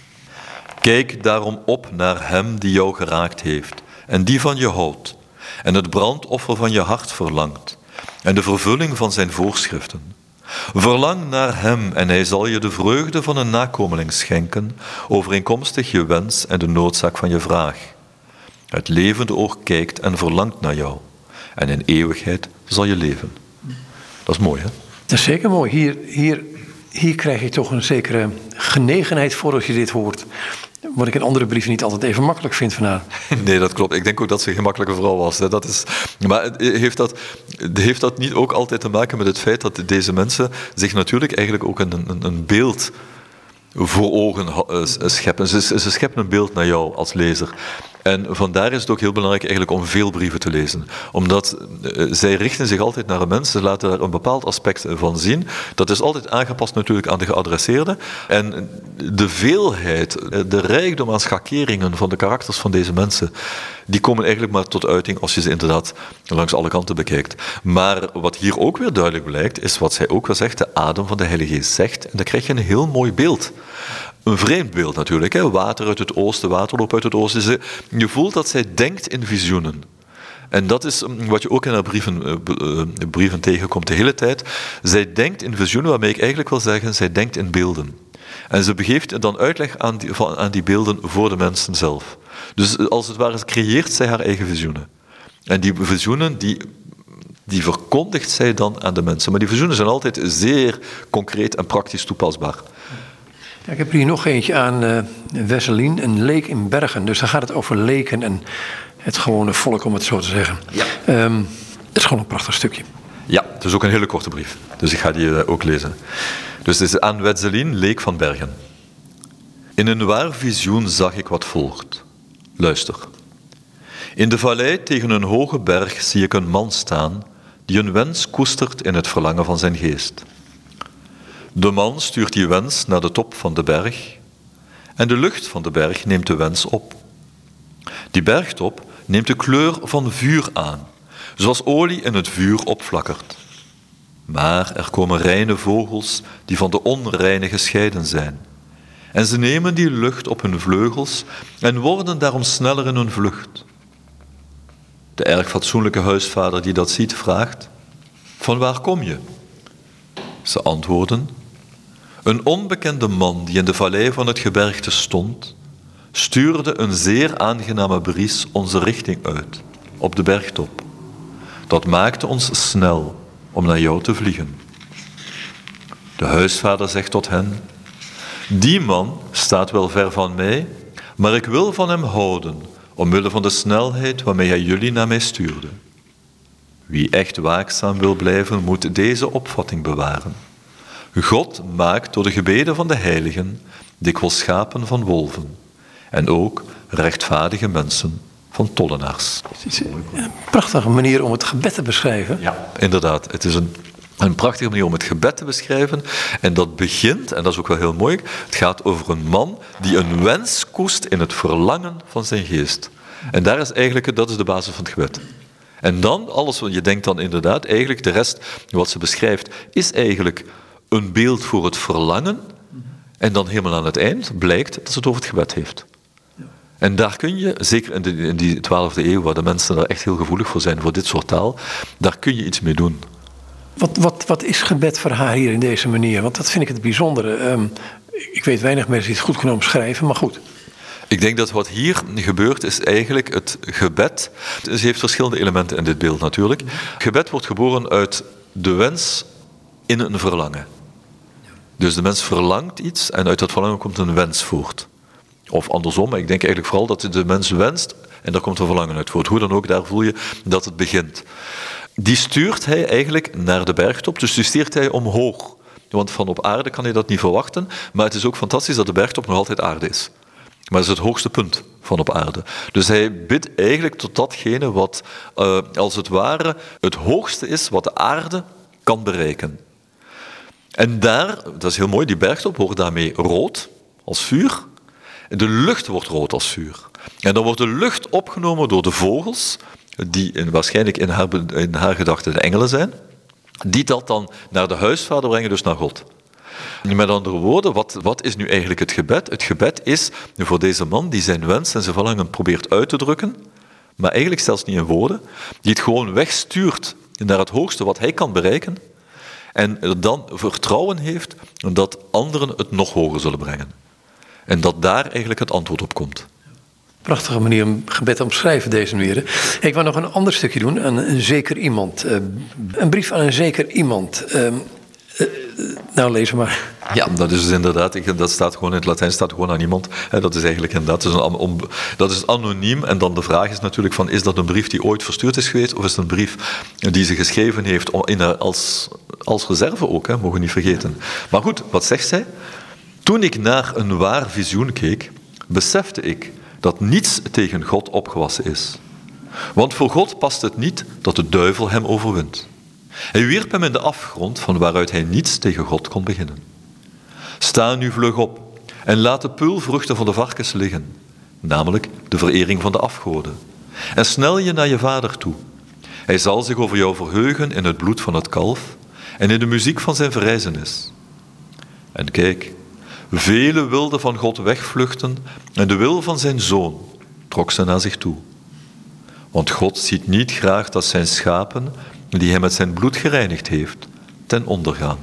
Kijk daarom op naar hem die jou geraakt heeft en die van je houdt en het brandoffer van je hart verlangt en de vervulling van zijn voorschriften. Verlang naar hem en hij zal je de vreugde van een nakomeling schenken, overeenkomstig je wens en de noodzaak van je vraag. Het levende oog kijkt en verlangt naar jou en in eeuwigheid zal je leven. Dat is mooi, hè? Dat is zeker mooi. Hier, hier, hier krijg je toch een zekere genegenheid voor als je dit hoort. Wat ik in andere brieven niet altijd even makkelijk vind van haar. Nee, dat klopt. Ik denk ook dat ze een gemakkelijke vrouw was. Hè. Dat is, maar heeft dat, heeft dat niet ook altijd te maken met het feit dat deze mensen zich natuurlijk eigenlijk ook een, een, een beeld voor ogen scheppen. Ze, ze scheppen een beeld naar jou als lezer. En vandaar is het ook heel belangrijk eigenlijk om veel brieven te lezen. Omdat uh, zij richten zich altijd naar een mens, ze laten daar een bepaald aspect van zien. Dat is altijd aangepast natuurlijk aan de geadresseerde. En de veelheid, de rijkdom aan schakeringen van de karakters van deze mensen, die komen eigenlijk maar tot uiting als je ze inderdaad langs alle kanten bekijkt. Maar wat hier ook weer duidelijk blijkt, is wat zij ook wel zegt, de adem van de Heilige Geest zegt. En dan krijg je een heel mooi beeld. Een vreemd beeld natuurlijk, hè? Water uit het oosten, waterloop uit het oosten. Je voelt dat zij denkt in visioenen. En dat is wat je ook in haar brieven, brieven tegenkomt de hele tijd. Zij denkt in visioenen, waarmee ik eigenlijk wil zeggen, zij denkt in beelden. En ze begeeft dan uitleg aan die, aan die beelden voor de mensen zelf. Dus als het ware creëert zij haar eigen visioenen. En die visioenen, die, die verkondigt zij dan aan de mensen. Maar die visioenen zijn altijd zeer concreet en praktisch toepasbaar. Ja, ik heb hier nog eentje aan uh, Wesselien, een leek in Bergen. Dus dan gaat het over leken en het gewone volk, om het zo te zeggen. Ja. Um, het is gewoon een prachtig stukje. Ja, het is ook een hele korte brief. Dus ik ga die uh, ook lezen. Dus het is aan Wesselien, leek van Bergen. In een waar visioen zag ik wat volgt. Luister. In de vallei tegen een hoge berg zie ik een man staan die een wens koestert in het verlangen van zijn geest. De man stuurt die wens naar de top van de berg en de lucht van de berg neemt de wens op. Die bergtop neemt de kleur van vuur aan, zoals olie in het vuur opflakkert. Maar er komen reine vogels die van de onreine gescheiden zijn. En ze nemen die lucht op hun vleugels en worden daarom sneller in hun vlucht. De erg fatsoenlijke huisvader die dat ziet vraagt: van waar kom je? Ze antwoorden: een onbekende man die in de vallei van het gebergte stond, stuurde een zeer aangename bries onze richting uit, op de bergtop. Dat maakte ons snel om naar jou te vliegen. De huisvader zegt tot hen: die man staat wel ver van mij, maar ik wil van hem houden, omwille van de snelheid waarmee hij jullie naar mij stuurde. Wie echt waakzaam wil blijven, moet deze opvatting bewaren. God maakt door de gebeden van de heiligen dikwijls schapen van wolven en ook rechtvaardige mensen van tollenaars. Het is een prachtige manier om het gebed te beschrijven. Ja, inderdaad. Het is een, een prachtige manier om het gebed te beschrijven. En dat begint, en dat is ook wel heel mooi, het gaat over een man die een wens koest in het verlangen van zijn geest. En daar is eigenlijk, dat is de basis van het gebed. En dan, alles wat je denkt dan inderdaad, eigenlijk de rest wat ze beschrijft, is eigenlijk een beeld voor het verlangen. En dan helemaal aan het eind blijkt dat ze het over het gebed heeft. En daar kun je, zeker in, de, in die twaalfde eeuw, waar de mensen daar echt heel gevoelig voor zijn, voor dit soort taal, daar kun je iets mee doen. Wat, wat, wat is gebed voor haar hier in deze manier? Want dat vind ik het bijzondere. Um, ik weet weinig mensen die het goed kunnen omschrijven, maar goed. Ik denk dat wat hier gebeurt is eigenlijk het gebed. Ze heeft verschillende elementen in dit beeld natuurlijk. Gebed wordt geboren uit de wens in een verlangen. Dus de mens verlangt iets en uit dat verlangen komt een wens voort. Of andersom, maar ik denk eigenlijk vooral dat de mens wenst en daar komt een verlangen uit voort. Hoe dan ook, daar voel je dat het begint. Die stuurt hij eigenlijk naar de bergtop, dus die stuurt hij omhoog. Want van op aarde kan hij dat niet verwachten, maar het is ook fantastisch dat de bergtop nog altijd aarde is. Maar het is het hoogste punt van op aarde. Dus hij bidt eigenlijk tot datgene wat uh, als het ware het hoogste is wat de aarde kan bereiken. En daar, dat is heel mooi, die bergtop wordt daarmee rood als vuur. De lucht wordt rood als vuur. En dan wordt de lucht opgenomen door de vogels, die in, waarschijnlijk in haar, in haar gedachten de engelen zijn, die dat dan naar de huisvader brengen, dus naar God. Met andere woorden, wat, wat is nu eigenlijk het gebed? Het gebed is voor deze man die zijn wens en zijn verlangen probeert uit te drukken, maar eigenlijk zelfs niet in woorden, die het gewoon wegstuurt naar het hoogste wat hij kan bereiken en dan vertrouwen heeft dat anderen het nog hoger zullen brengen. En dat daar eigenlijk het antwoord op komt. Prachtige manier om gebed te omschrijven, deze manier. Ik wil nog een ander stukje doen aan een zeker iemand. Een brief aan een zeker iemand. Uh, uh, nou, lees maar. Ja, dat is dus inderdaad, dat staat gewoon in het Latijn, staat gewoon aan iemand. Dat is eigenlijk inderdaad, dat is, een, om, dat is anoniem. En dan de vraag is natuurlijk van, is dat een brief die ooit verstuurd is geweest, of is het een brief die ze geschreven heeft in, als, als reserve ook, hè, mogen we niet vergeten. Maar goed, wat zegt zij? Toen ik naar een waar visioen keek, besefte ik dat niets tegen God opgewassen is. Want voor God past het niet dat de duivel hem overwint. Hij wierp hem in de afgrond van waaruit hij niets tegen God kon beginnen. Sta nu vlug op en laat de peulvruchten van de varkens liggen, namelijk de verering van de afgoden. En snel je naar je vader toe. Hij zal zich over jou verheugen in het bloed van het kalf en in de muziek van zijn verrijzenis. En kijk, velen wilden van God wegvluchten en de wil van zijn zoon trok ze naar zich toe. Want God ziet niet graag dat zijn schapen, die hij met zijn bloed gereinigd heeft, ten onder gaan.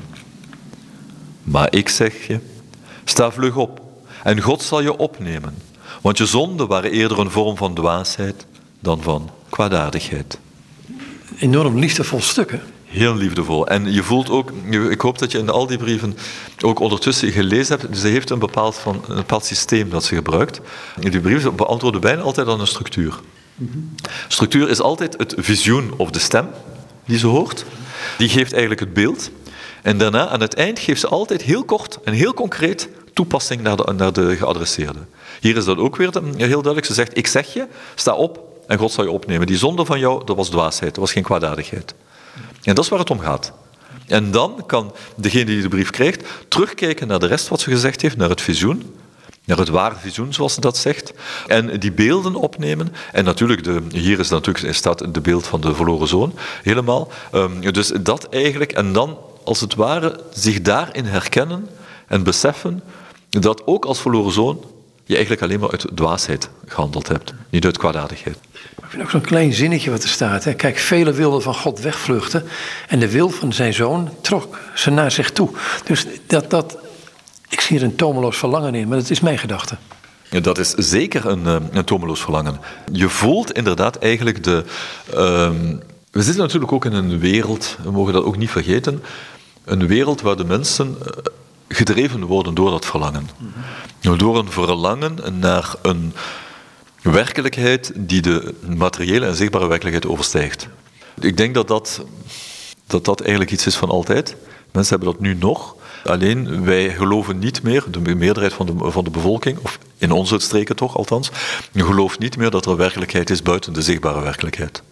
Maar ik zeg je, sta vlug op en God zal je opnemen, want je zonden waren eerder een vorm van dwaasheid dan van kwaadaardigheid. Enorm liefdevol stukken. Heel liefdevol. En je voelt ook, ik hoop dat je in al die brieven ook ondertussen gelezen hebt, ze heeft een bepaald, van, een bepaald systeem dat ze gebruikt. Die brieven beantwoorden bijna altijd aan een structuur. Mm-hmm. Structuur is altijd het visioen of de stem die ze hoort. Die geeft eigenlijk het beeld. En daarna, aan het eind, geeft ze altijd heel kort en heel concreet toepassing naar de, naar de geadresseerde. Hier is dat ook weer heel duidelijk. Ze zegt, ik zeg je, sta op en God zal je opnemen. Die zonde van jou, dat was dwaasheid, dat was geen kwaadaardigheid. En dat is waar het om gaat. En dan kan degene die de brief krijgt terugkijken naar de rest wat ze gezegd heeft, naar het visioen, naar het ware visioen zoals ze dat zegt, en die beelden opnemen. En natuurlijk, de, hier is natuurlijk, staat de beeld van de verloren zoon, helemaal. Um, dus dat eigenlijk, en dan als het ware zich daarin herkennen en beseffen dat ook als verloren zoon je eigenlijk alleen maar uit dwaasheid gehandeld hebt, niet uit kwaadaardigheid. Ik vind ook zo'n klein zinnetje wat er staat. Hè. Kijk, velen wilden van God wegvluchten en de wil van zijn zoon trok ze naar zich toe. Dus dat, dat, ik zie er een tomeloos verlangen in, maar dat is mijn gedachte. Ja, dat is zeker een, een tomeloos verlangen. Je voelt inderdaad eigenlijk de... Uh, we zitten natuurlijk ook in een wereld, we mogen dat ook niet vergeten, een wereld waar de mensen gedreven worden door dat verlangen. Mm-hmm. Door een verlangen naar een werkelijkheid die de materiële en zichtbare werkelijkheid overstijgt. Ik denk dat dat, dat dat eigenlijk iets is van altijd. Mensen hebben dat nu nog. Alleen wij geloven niet meer, de meerderheid van de, van de bevolking, of in onze streken toch althans, gelooft niet meer dat er een werkelijkheid is buiten de zichtbare werkelijkheid.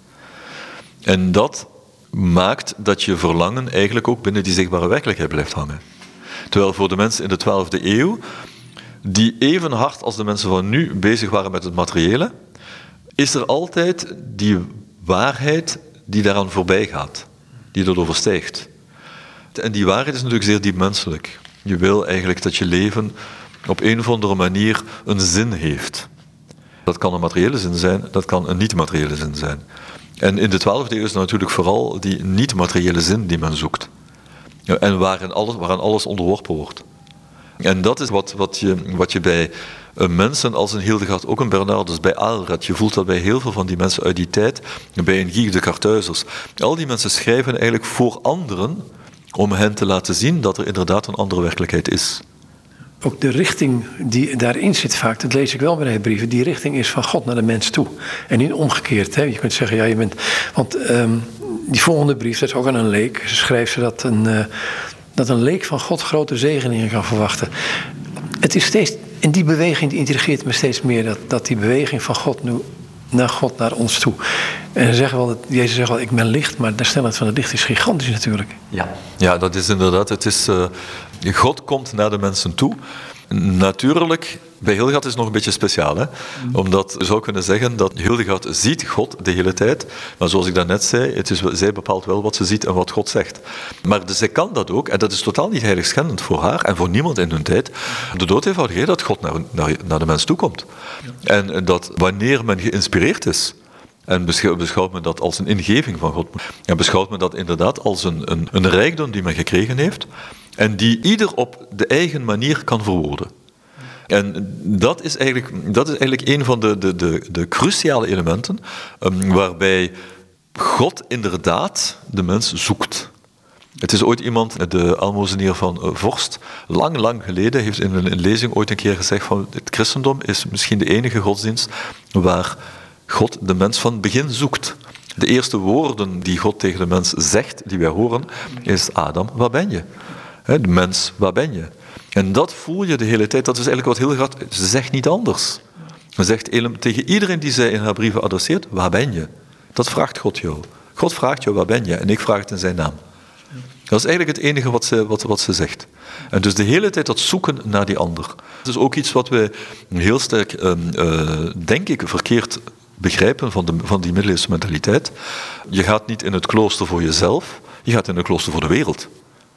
En dat maakt dat je verlangen eigenlijk ook binnen die zichtbare werkelijkheid blijft hangen. Terwijl voor de mensen in de twaalfde eeuw, die even hard als de mensen van nu bezig waren met het materiële, is er altijd die waarheid die daaraan voorbij gaat, die dat overstijgt. En die waarheid is natuurlijk zeer diep menselijk. Je wil eigenlijk dat je leven op een of andere manier een zin heeft. Dat kan een materiële zin zijn, dat kan een niet-materiële zin zijn. En in de twaalfde eeuw is het natuurlijk vooral die niet-materiële zin die men zoekt. En waarin alles, waaraan alles onderworpen wordt. En dat is wat, wat, je, wat je bij mensen als een Hildegard, ook een Bernardus, bij Aalred, je voelt dat bij heel veel van die mensen uit die tijd, bij een Guy de Carthuizers. Al die mensen schrijven eigenlijk voor anderen om hen te laten zien dat er inderdaad een andere werkelijkheid is. Ook de richting die daarin zit vaak, dat lees ik wel bij de Hebreeënbrieven, die richting is van God naar de mens toe. En niet omgekeerd. Hè? Je kunt zeggen, ja, je bent... Want um, die volgende brief, dat is ook aan een leek. Ze schreef ze dat een, uh, dat een leek van God grote zegeningen kan verwachten. Het is steeds... En die beweging die intrigeert me steeds meer. Dat, dat die beweging van God nu naar God, naar ons toe. En ze zeggen wel dat, Jezus zegt wel, ik ben licht, maar de snelheid van het licht is gigantisch natuurlijk. Ja, ja, dat is inderdaad. Het is, uh, God komt naar de mensen toe. Natuurlijk, bij Hildegard is het nog een beetje speciaal. Hè? Mm. Omdat je zou kunnen zeggen dat Hildegard ziet God de hele tijd. Maar zoals ik daarnet zei, het is, zij bepaalt wel wat ze ziet en wat God zegt. Maar dus zij kan dat ook. En dat is totaal niet heiligschendend voor haar en voor niemand in hun tijd. De dood eenvoudig dat God naar, naar, naar de mens toe komt. Ja. En dat wanneer men geïnspireerd is... En beschouwt men dat als een ingeving van God. En beschouwt men dat inderdaad als een, een, een rijkdom die men gekregen heeft. En die ieder op de eigen manier kan verwoorden. En dat is eigenlijk, dat is eigenlijk een van de, de, de, de cruciale elementen. Um, waarbij God inderdaad de mens zoekt. Het is ooit iemand, de aalmozenier van uh, Vorst, lang, lang geleden, heeft in een, een lezing ooit een keer gezegd van het christendom is misschien de enige godsdienst waar God de mens van begin zoekt. De eerste woorden die God tegen de mens zegt, die wij horen, is Adam, waar ben je? He, de mens, waar ben je? En dat voel je de hele tijd. Dat is eigenlijk wat Hildegard, ze zegt niet anders. Ze zegt tegen iedereen die zij in haar brieven adresseert, waar ben je? Dat vraagt God jou. God vraagt jou, waar ben je? En ik vraag het in zijn naam. Dat is eigenlijk het enige wat ze, wat, wat ze zegt. En dus de hele tijd dat zoeken naar die ander. Dat is ook iets wat we heel sterk, uh, uh, denk ik, verkeerd begrijpen van, de, van die middeleeuwse mentaliteit. Je gaat niet in het klooster voor jezelf, je gaat in het klooster voor de wereld.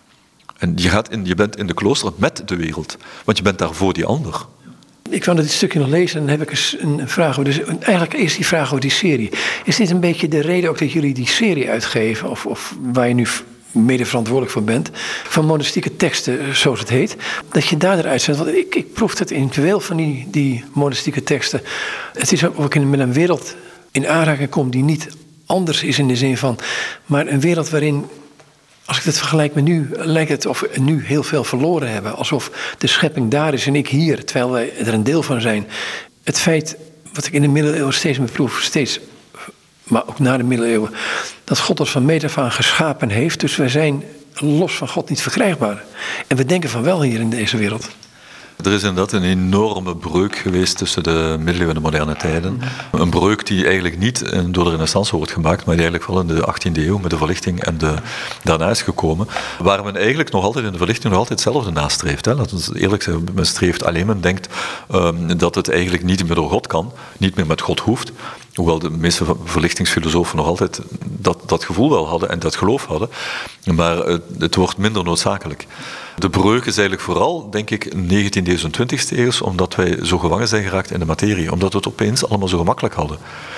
En je, gaat in, je bent in de klooster met de wereld, want je bent daar voor die ander. Ik wou dit stukje nog lezen en dan heb ik een vraag over. Dus eigenlijk eerst die vraag over die serie. Is dit een beetje de reden ook dat jullie die serie uitgeven, of, of waar je nu mede verantwoordelijk voor bent, van monastieke teksten, zoals het heet, dat je daar eruit zet? Want ik, ik proef het in veel van die, die monastieke teksten. Het is ook in, met een wereld in aanraking komt die niet anders is in de zin van, maar een wereld waarin, als ik het vergelijk met nu, lijkt het of we nu heel veel verloren hebben. Alsof de schepping daar is en ik hier, terwijl wij er een deel van zijn. Het feit, wat ik in de middeleeuwen steeds meer proef, steeds, maar ook na de middeleeuwen, dat God ons van meet af aan geschapen heeft. Dus wij zijn los van God niet verkrijgbaar. En we denken van wel hier in deze wereld. Er is inderdaad een enorme breuk geweest tussen de middeleeuwen en de moderne tijden. Een breuk die eigenlijk niet door de Renaissance wordt gemaakt, maar die eigenlijk wel in de achttiende eeuw met de verlichting en de, daarna is gekomen. Waar men eigenlijk nog altijd in de verlichting nog altijd hetzelfde nastreeft. Hè. Laten we eerlijk zijn, men streeft alleen, men denkt um, dat het eigenlijk niet meer door God kan, niet meer met God hoeft. Hoewel de meeste verlichtingsfilosofen nog altijd dat, dat gevoel wel hadden en dat geloof hadden. Maar het, het wordt minder noodzakelijk. De breuk is eigenlijk vooral, denk ik, negentiende eeuw en twintigste eeuw, omdat wij zo gevangen zijn geraakt in de materie. Omdat we het opeens allemaal zo gemakkelijk hadden.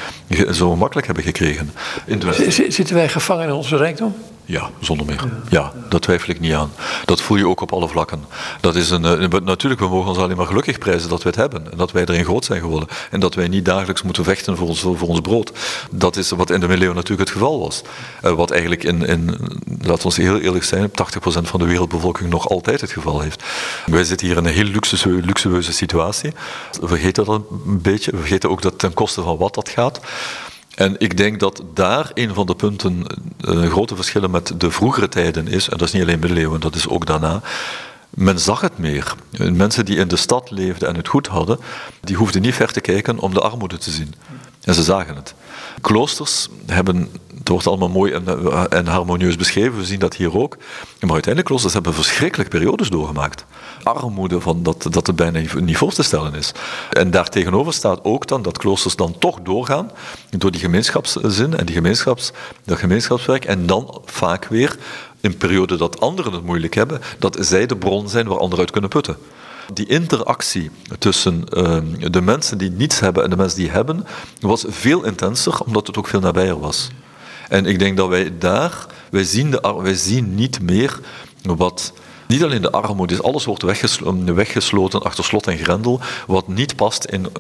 Zo gemakkelijk hebben gekregen. In de Zitten wij gevangen in onze rijkdom? Ja, zonder meer. Ja, daar twijfel ik niet aan. Dat voel je ook op alle vlakken. Dat is een, uh, natuurlijk, we mogen ons alleen maar gelukkig prijzen dat we het hebben. En dat wij erin groot zijn geworden. En dat wij niet dagelijks moeten vechten voor ons, voor ons brood. Dat is wat in de middeleeuwen natuurlijk het geval was. Uh, wat eigenlijk in, in, laten we ons heel eerlijk zijn, tachtig procent van de wereldbevolking nog altijd het geval heeft. Wij zitten hier in een heel luxueuze, luxueuze situatie. We vergeten dat een beetje. We vergeten ook dat ten koste van wat dat gaat. En ik denk dat daar een van de punten, uh, grote verschillen met de vroegere tijden is, en dat is niet alleen middeleeuwen, dat is ook daarna, men zag het meer. Mensen die in de stad leefden en het goed hadden, die hoefden niet ver te kijken om de armoede te zien. En ze zagen het. Kloosters hebben, het wordt allemaal mooi en, en harmonieus beschreven, we zien dat hier ook, maar uiteindelijk kloosters hebben verschrikkelijke periodes doorgemaakt. Armoede van dat, dat het bijna niet voor te stellen is. En daartegenover staat ook dan dat kloosters dan toch doorgaan door die gemeenschapszin en die gemeenschaps, dat gemeenschapswerk en dan vaak weer in periode dat anderen het moeilijk hebben, dat zij de bron zijn waar anderen uit kunnen putten. Die interactie tussen uh, de mensen die niets hebben en de mensen die hebben, was veel intenser, omdat het ook veel nabijer was. En ik denk dat wij daar, wij zien, de, wij zien niet meer wat, niet alleen de armoede is, alles wordt weggesloten, weggesloten achter slot en grendel, wat niet past in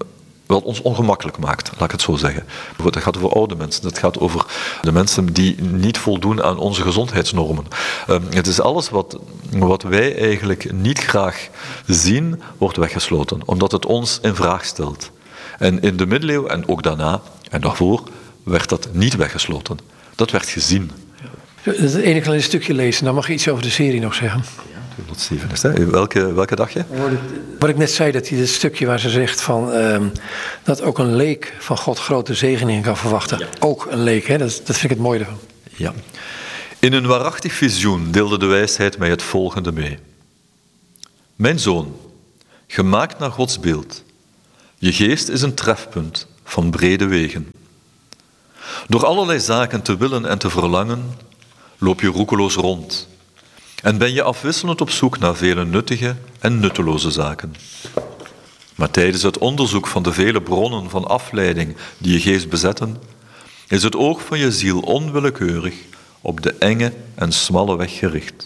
wat ons ongemakkelijk maakt, laat ik het zo zeggen. Dat gaat over oude mensen, dat gaat over de mensen die niet voldoen aan onze gezondheidsnormen. Um, het is alles wat, wat wij eigenlijk niet graag zien, wordt weggesloten, omdat het ons in vraag stelt. En in de middeleeuwen, en ook daarna, en daarvoor, werd dat niet weggesloten. Dat werd gezien. Het enige klein stukje lezen, dan mag je iets over de serie nog zeggen. Tot Steven is, hè? Welke, welke dacht je? Wat ik net zei, dat hij het stukje waar ze zegt van, um, dat ook een leek van God grote zegeningen kan verwachten. Ja. Ook een leek, hè? Dat, dat vind ik het mooie ervan. Ja. In een waarachtig visioen deelde de wijsheid mij het volgende mee. Mijn zoon, gemaakt naar Gods beeld, je geest is een trefpunt van brede wegen. Door allerlei zaken te willen en te verlangen, loop je roekeloos rond en ben je afwisselend op zoek naar vele nuttige en nutteloze zaken. Maar tijdens het onderzoek van de vele bronnen van afleiding die je geest bezetten, is het oog van je ziel onwillekeurig op de enge en smalle weg gericht.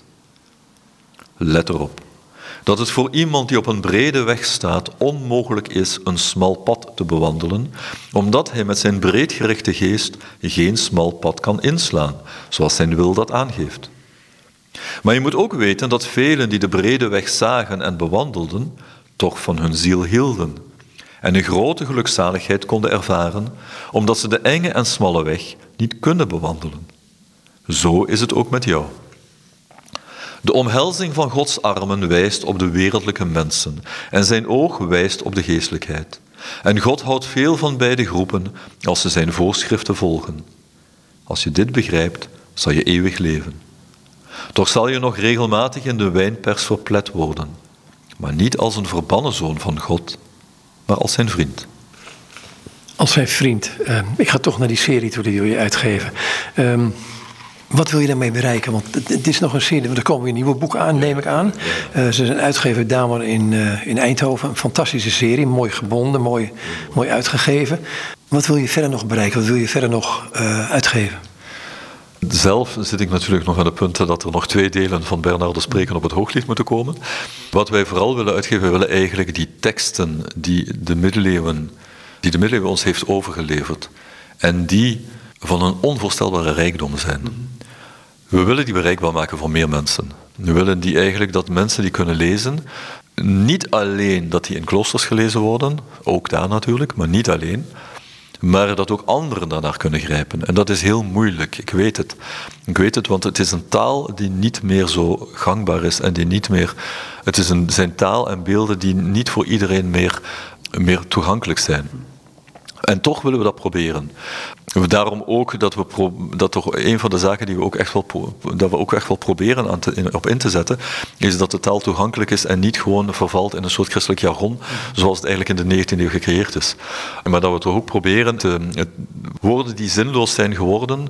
Let erop dat het voor iemand die op een brede weg staat onmogelijk is een smal pad te bewandelen, omdat hij met zijn breedgerichte geest geen smal pad kan inslaan, zoals zijn wil dat aangeeft. Maar je moet ook weten dat velen die de brede weg zagen en bewandelden, toch van hun ziel hielden en een grote gelukzaligheid konden ervaren, omdat ze de enge en smalle weg niet kunnen bewandelen. Zo is het ook met jou. De omhelzing van Gods armen wijst op de wereldlijke mensen en zijn oog wijst op de geestelijkheid. En God houdt veel van beide groepen als ze zijn voorschriften volgen. Als je dit begrijpt, zal je eeuwig leven. Toch zal je nog regelmatig in de wijnpers verplet worden, maar niet als een verbannen zoon van God, maar als zijn vriend. Als zijn vriend. Uh, ik ga toch naar die serie toe die jullie uitgeven. Um, Wat wil je daarmee bereiken? Want het is nog een serie, er komen weer nieuwe boeken aan, neem ik aan. Uh, ze zijn uitgegeven Damer in, uh, in Eindhoven. Een fantastische serie, mooi gebonden, mooi, mooi uitgegeven. Wat wil je verder nog bereiken? Wat wil je verder nog uh, uitgeven? Zelf zit ik natuurlijk nog aan de punten dat er nog twee delen van Bernardo Spreken op het hooglied moeten komen. Wat wij vooral willen uitgeven, we willen eigenlijk die teksten die de middeleeuwen, die de middeleeuwen ons heeft overgeleverd en die van een onvoorstelbare rijkdom zijn. We willen die bereikbaar maken voor meer mensen. We willen die eigenlijk dat mensen die kunnen lezen, niet alleen dat die in kloosters gelezen worden, ook daar natuurlijk, maar niet alleen, maar dat ook anderen daarnaar kunnen grijpen. En dat is heel moeilijk, ik weet het. Ik weet het, want het is een taal die niet meer zo gangbaar is en die niet meer... Het is een, zijn taal en beelden die niet voor iedereen meer, meer toegankelijk zijn. En toch willen we dat proberen. Daarom ook dat we pro- dat toch een van de zaken die we ook echt wel, pro- dat we ook echt wel proberen aan te, in, op in te zetten, is dat de taal toegankelijk is en niet gewoon vervalt in een soort christelijk jargon, zoals het eigenlijk in de negentiende eeuw gecreëerd is. Maar dat we toch ook proberen te, het, woorden die zinloos zijn geworden,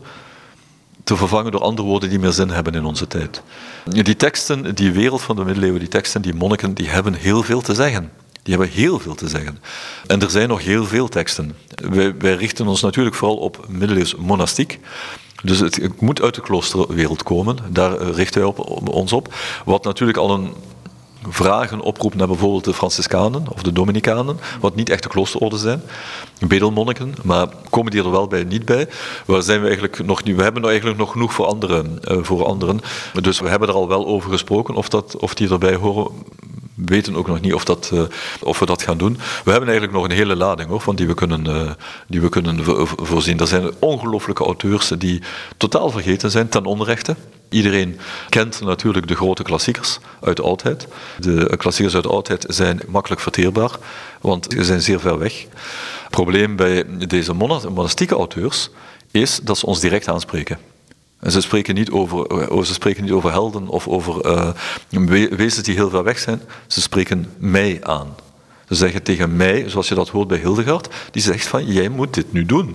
te vervangen door andere woorden die meer zin hebben in onze tijd. Die teksten, die wereld van de middeleeuwen, die teksten, die monniken, die hebben heel veel te zeggen. Die hebben heel veel te zeggen. En er zijn nog heel veel teksten. Wij, wij richten ons natuurlijk vooral op middeleeuws monastiek. Dus het, het moet uit de kloosterwereld komen. Daar richten wij op, ons op. Wat natuurlijk al een vragen oproept naar bijvoorbeeld de Franciscanen of de Dominicanen, wat niet echt de kloosterorden zijn, bedelmonniken, maar komen die er wel bij, niet bij. Waar zijn we eigenlijk nog niet? We hebben nog eigenlijk nog genoeg voor anderen, uh, voor anderen. Dus we hebben er al wel over gesproken. Of, dat, of die erbij horen, weten ook nog niet of, dat, uh, of we dat gaan doen. We hebben eigenlijk nog een hele lading hoor, van die we kunnen, uh, die we kunnen vo- voorzien. Er zijn ongelooflijke auteurs die totaal vergeten zijn, ten onrechte. Iedereen kent natuurlijk de grote klassiekers uit de oudheid. De klassiekers uit de oudheid zijn makkelijk verteerbaar, want ze zijn zeer ver weg. Het probleem bij deze monastieke auteurs is dat ze ons direct aanspreken. En ze spreken niet over, ze spreken niet over helden of over uh, wezens die heel ver weg zijn. Ze spreken mij aan. Ze zeggen tegen mij, zoals je dat hoort bij Hildegard, die zegt van, jij moet dit nu doen.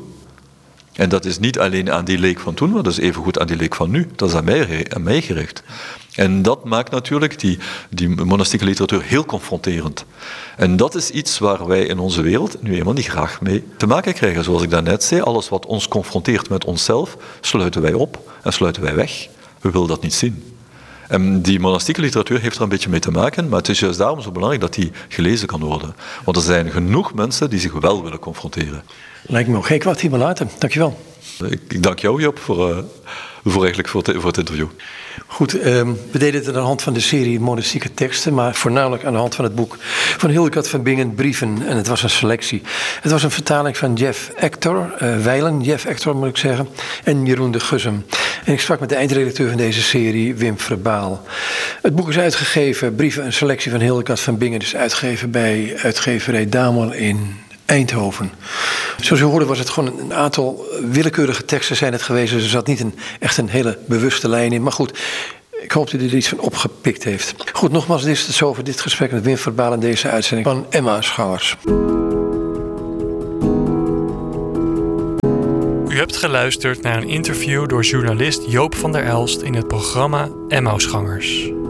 En dat is niet alleen aan die leek van toen, maar dat is evengoed aan die leek van nu. Dat is aan mij, aan mij gericht. En dat maakt natuurlijk die, die monastieke literatuur heel confronterend. En dat is iets waar wij in onze wereld nu eenmaal niet graag mee te maken krijgen. Zoals ik daarnet zei, alles wat ons confronteert met onszelf, sluiten wij op en sluiten wij weg. We willen dat niet zien. En die monastieke literatuur heeft er een beetje mee te maken, maar het is juist daarom zo belangrijk dat die gelezen kan worden. Want er zijn genoeg mensen die zich wel willen confronteren. Lijkt me ook geen kwaad hierbij laten. Dankjewel. Ik, ik dank jou, Job, voor, uh, voor, eigenlijk voor, het, voor het interview. Goed, um, we deden het aan de hand van de serie monastieke teksten, maar voornamelijk aan de hand van het boek van Hildegard van Bingen, Brieven. En het was een selectie. Het was een vertaling van Jeff Ector, uh, Wijlen, Jeff Ector moet ik zeggen, en Jeroen de Gussem. En ik sprak met de eindredacteur van deze serie, Wim Verbaal. Het boek is uitgegeven, Brieven, een selectie van Hildegard van Bingen, is uitgegeven bij uitgeverij Damel in Eindhoven. Zoals u hoorde was het gewoon een aantal willekeurige teksten zijn het geweest. Dus er zat niet een, echt een hele bewuste lijn in. Maar goed, ik hoop dat u er iets van opgepikt heeft. Goed, nogmaals, dit is het over dit gesprek met Wim Verbaal in deze uitzending van Emmausgangers. U hebt geluisterd naar een interview door journalist Joop van der Elst in het programma Emmausgangers.